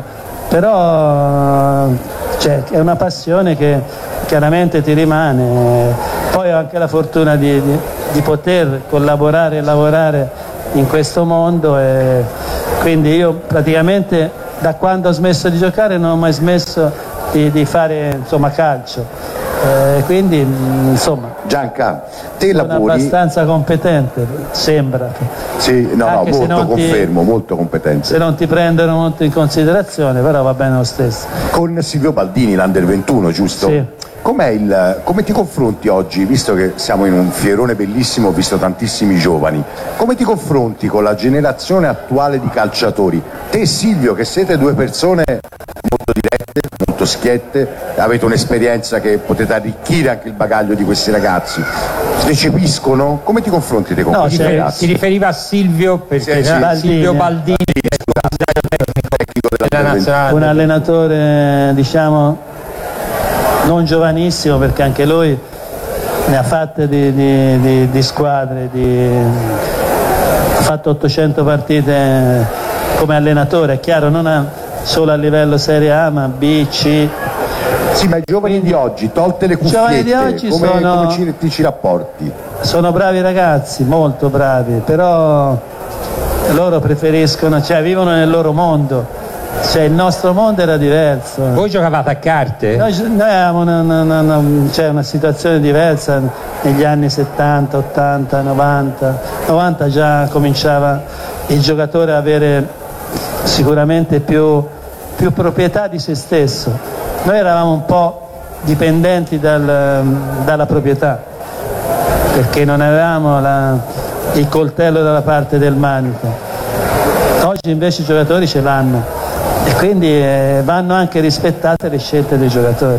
[SPEAKER 19] però cioè, è una passione che chiaramente ti rimane. Poi ho anche la fortuna di, di, di poter collaborare e lavorare in questo mondo, e quindi io praticamente da quando ho smesso di giocare non ho mai smesso di, di fare insomma calcio. Eh, quindi insomma
[SPEAKER 18] Gianca, te
[SPEAKER 19] sono
[SPEAKER 18] lavori
[SPEAKER 19] abbastanza competente, sembra.
[SPEAKER 18] sì, no, no,
[SPEAKER 19] Anche se
[SPEAKER 18] molto
[SPEAKER 19] non ti-
[SPEAKER 18] confermo, molto competente.
[SPEAKER 19] Se non ti prendono molto in considerazione, però va bene lo stesso.
[SPEAKER 18] Con Silvio Baldini, l'Under ventuno, giusto?
[SPEAKER 19] Sì.
[SPEAKER 18] Com'è il, come ti confronti oggi, visto che siamo in un fierone bellissimo, ho visto tantissimi giovani, come ti confronti con la generazione attuale di calciatori? Te e Silvio, che siete due persone molto dirette, molto schiette, avete un'esperienza che potete arricchire anche il bagaglio di questi ragazzi, recepiscono? Come ti confronti te con
[SPEAKER 15] No,
[SPEAKER 18] questi
[SPEAKER 15] si,
[SPEAKER 18] ragazzi?
[SPEAKER 15] si riferiva a Silvio perché
[SPEAKER 18] Sì, sì,
[SPEAKER 15] no?
[SPEAKER 18] Baldini.
[SPEAKER 15] Silvio Baldini,
[SPEAKER 18] tecnico della
[SPEAKER 15] della nazionale.
[SPEAKER 19] Un allenatore diciamo non giovanissimo, perché anche lui ne ha fatte di, di, di, di squadre, di, ha fatto ottocento partite come allenatore, è chiaro, non a, solo a livello Serie A ma B, C.
[SPEAKER 18] Sì, ma i giovani di oggi, tolte le
[SPEAKER 19] I giovani di
[SPEAKER 18] cuffiette,
[SPEAKER 19] oggi
[SPEAKER 18] come,
[SPEAKER 19] sono-
[SPEAKER 18] come ci, ti ci rapporti?
[SPEAKER 19] Sono bravi ragazzi, molto bravi, però loro preferiscono, cioè vivono nel loro mondo, cioè il nostro mondo era diverso.
[SPEAKER 15] Voi giocavate a carte?
[SPEAKER 19] Noi, noi avevamo una, una- una- una- cioè una situazione diversa negli anni settanta, ottanta, novanta. novanta già cominciava il giocatore a avere sicuramente più, più proprietà di se stesso. Noi eravamo un po' dipendenti dal- dalla proprietà, perché non avevamo la- il coltello dalla parte del manico. Oggi invece i giocatori ce l'hanno e quindi eh, vanno anche rispettate le scelte dei giocatori.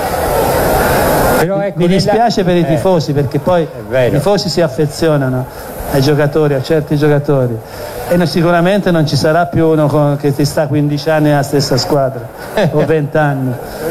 [SPEAKER 15] Però ecco,
[SPEAKER 19] Mi dispiace per i
[SPEAKER 15] eh,
[SPEAKER 19] tifosi, perché poi i
[SPEAKER 15] vero.
[SPEAKER 19] tifosi si affezionano ai giocatori, a certi giocatori, e no- sicuramente non ci sarà più uno con- che ti sta quindici anni nella stessa squadra o venti anni.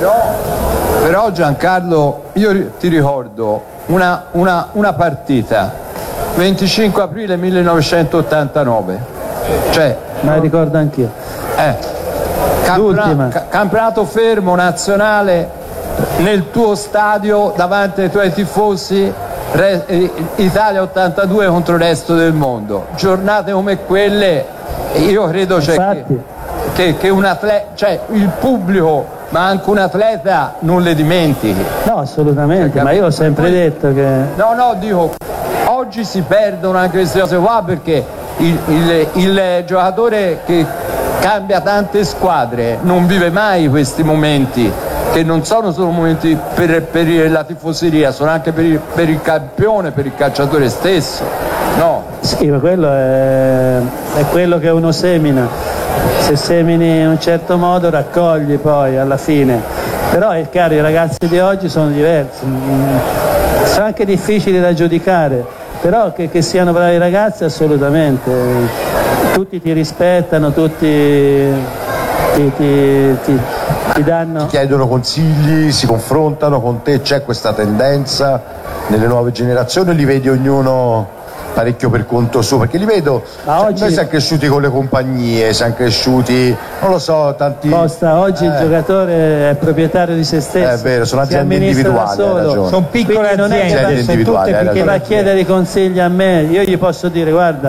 [SPEAKER 20] Però Giancarlo, io ri- ti ricordo una, una- una partita, venticinque aprile millenovecentottantanove, cioè,
[SPEAKER 19] Ma la ricordo anch'io.
[SPEAKER 20] eh,
[SPEAKER 19] L'ultima.
[SPEAKER 20] campionato, ca- campionato fermo nazionale nel tuo stadio davanti ai tuoi tifosi, re- eh, Italia ottantadue contro il resto del mondo. Giornate come quelle, io credo cioè, che,
[SPEAKER 19] Infatti.
[SPEAKER 20] che, che un atleta, cioè il pubblico, ma anche un atleta non le dimentichi.
[SPEAKER 19] No, assolutamente, ma io ho sempre detto che
[SPEAKER 20] No, no, dico, oggi si perdono anche queste cose qua perché il, il- il giocatore che, cambia tante squadre, non vive mai questi momenti, che non sono solo momenti per, per la tifoseria, sono anche per il, per il campione, per il calciatore stesso, no?
[SPEAKER 19] Sì, ma quello è, è quello che uno semina, se semini in un certo modo raccogli poi alla fine, però è chiaro, i ragazzi di oggi sono diversi, sono anche difficili da giudicare, però che, che siano bravi ragazzi assolutamente, tutti ti rispettano, tutti ti, ti, ti, ti danno...
[SPEAKER 18] Ti chiedono consigli, si confrontano con te, c'è questa tendenza nelle nuove generazioni, li vedi ognuno parecchio per conto suo, perché li vedo,
[SPEAKER 19] Ma
[SPEAKER 18] cioè,
[SPEAKER 19] oggi...
[SPEAKER 18] noi siamo cresciuti con le compagnie, siamo cresciuti, non lo so, tanti...
[SPEAKER 19] Costa, oggi
[SPEAKER 18] eh.
[SPEAKER 19] il giocatore è proprietario di se stesso,
[SPEAKER 18] È vero, sono
[SPEAKER 19] si
[SPEAKER 18] aziende
[SPEAKER 19] amministra da
[SPEAKER 18] individuali, hai
[SPEAKER 19] solo.
[SPEAKER 18] ragione.
[SPEAKER 19] Sono piccole
[SPEAKER 6] Quindi non è
[SPEAKER 19] aziende,
[SPEAKER 18] Aziende individuali, hai
[SPEAKER 19] che
[SPEAKER 18] ragione.
[SPEAKER 19] va a chiedere consigli a me, io gli posso dire guarda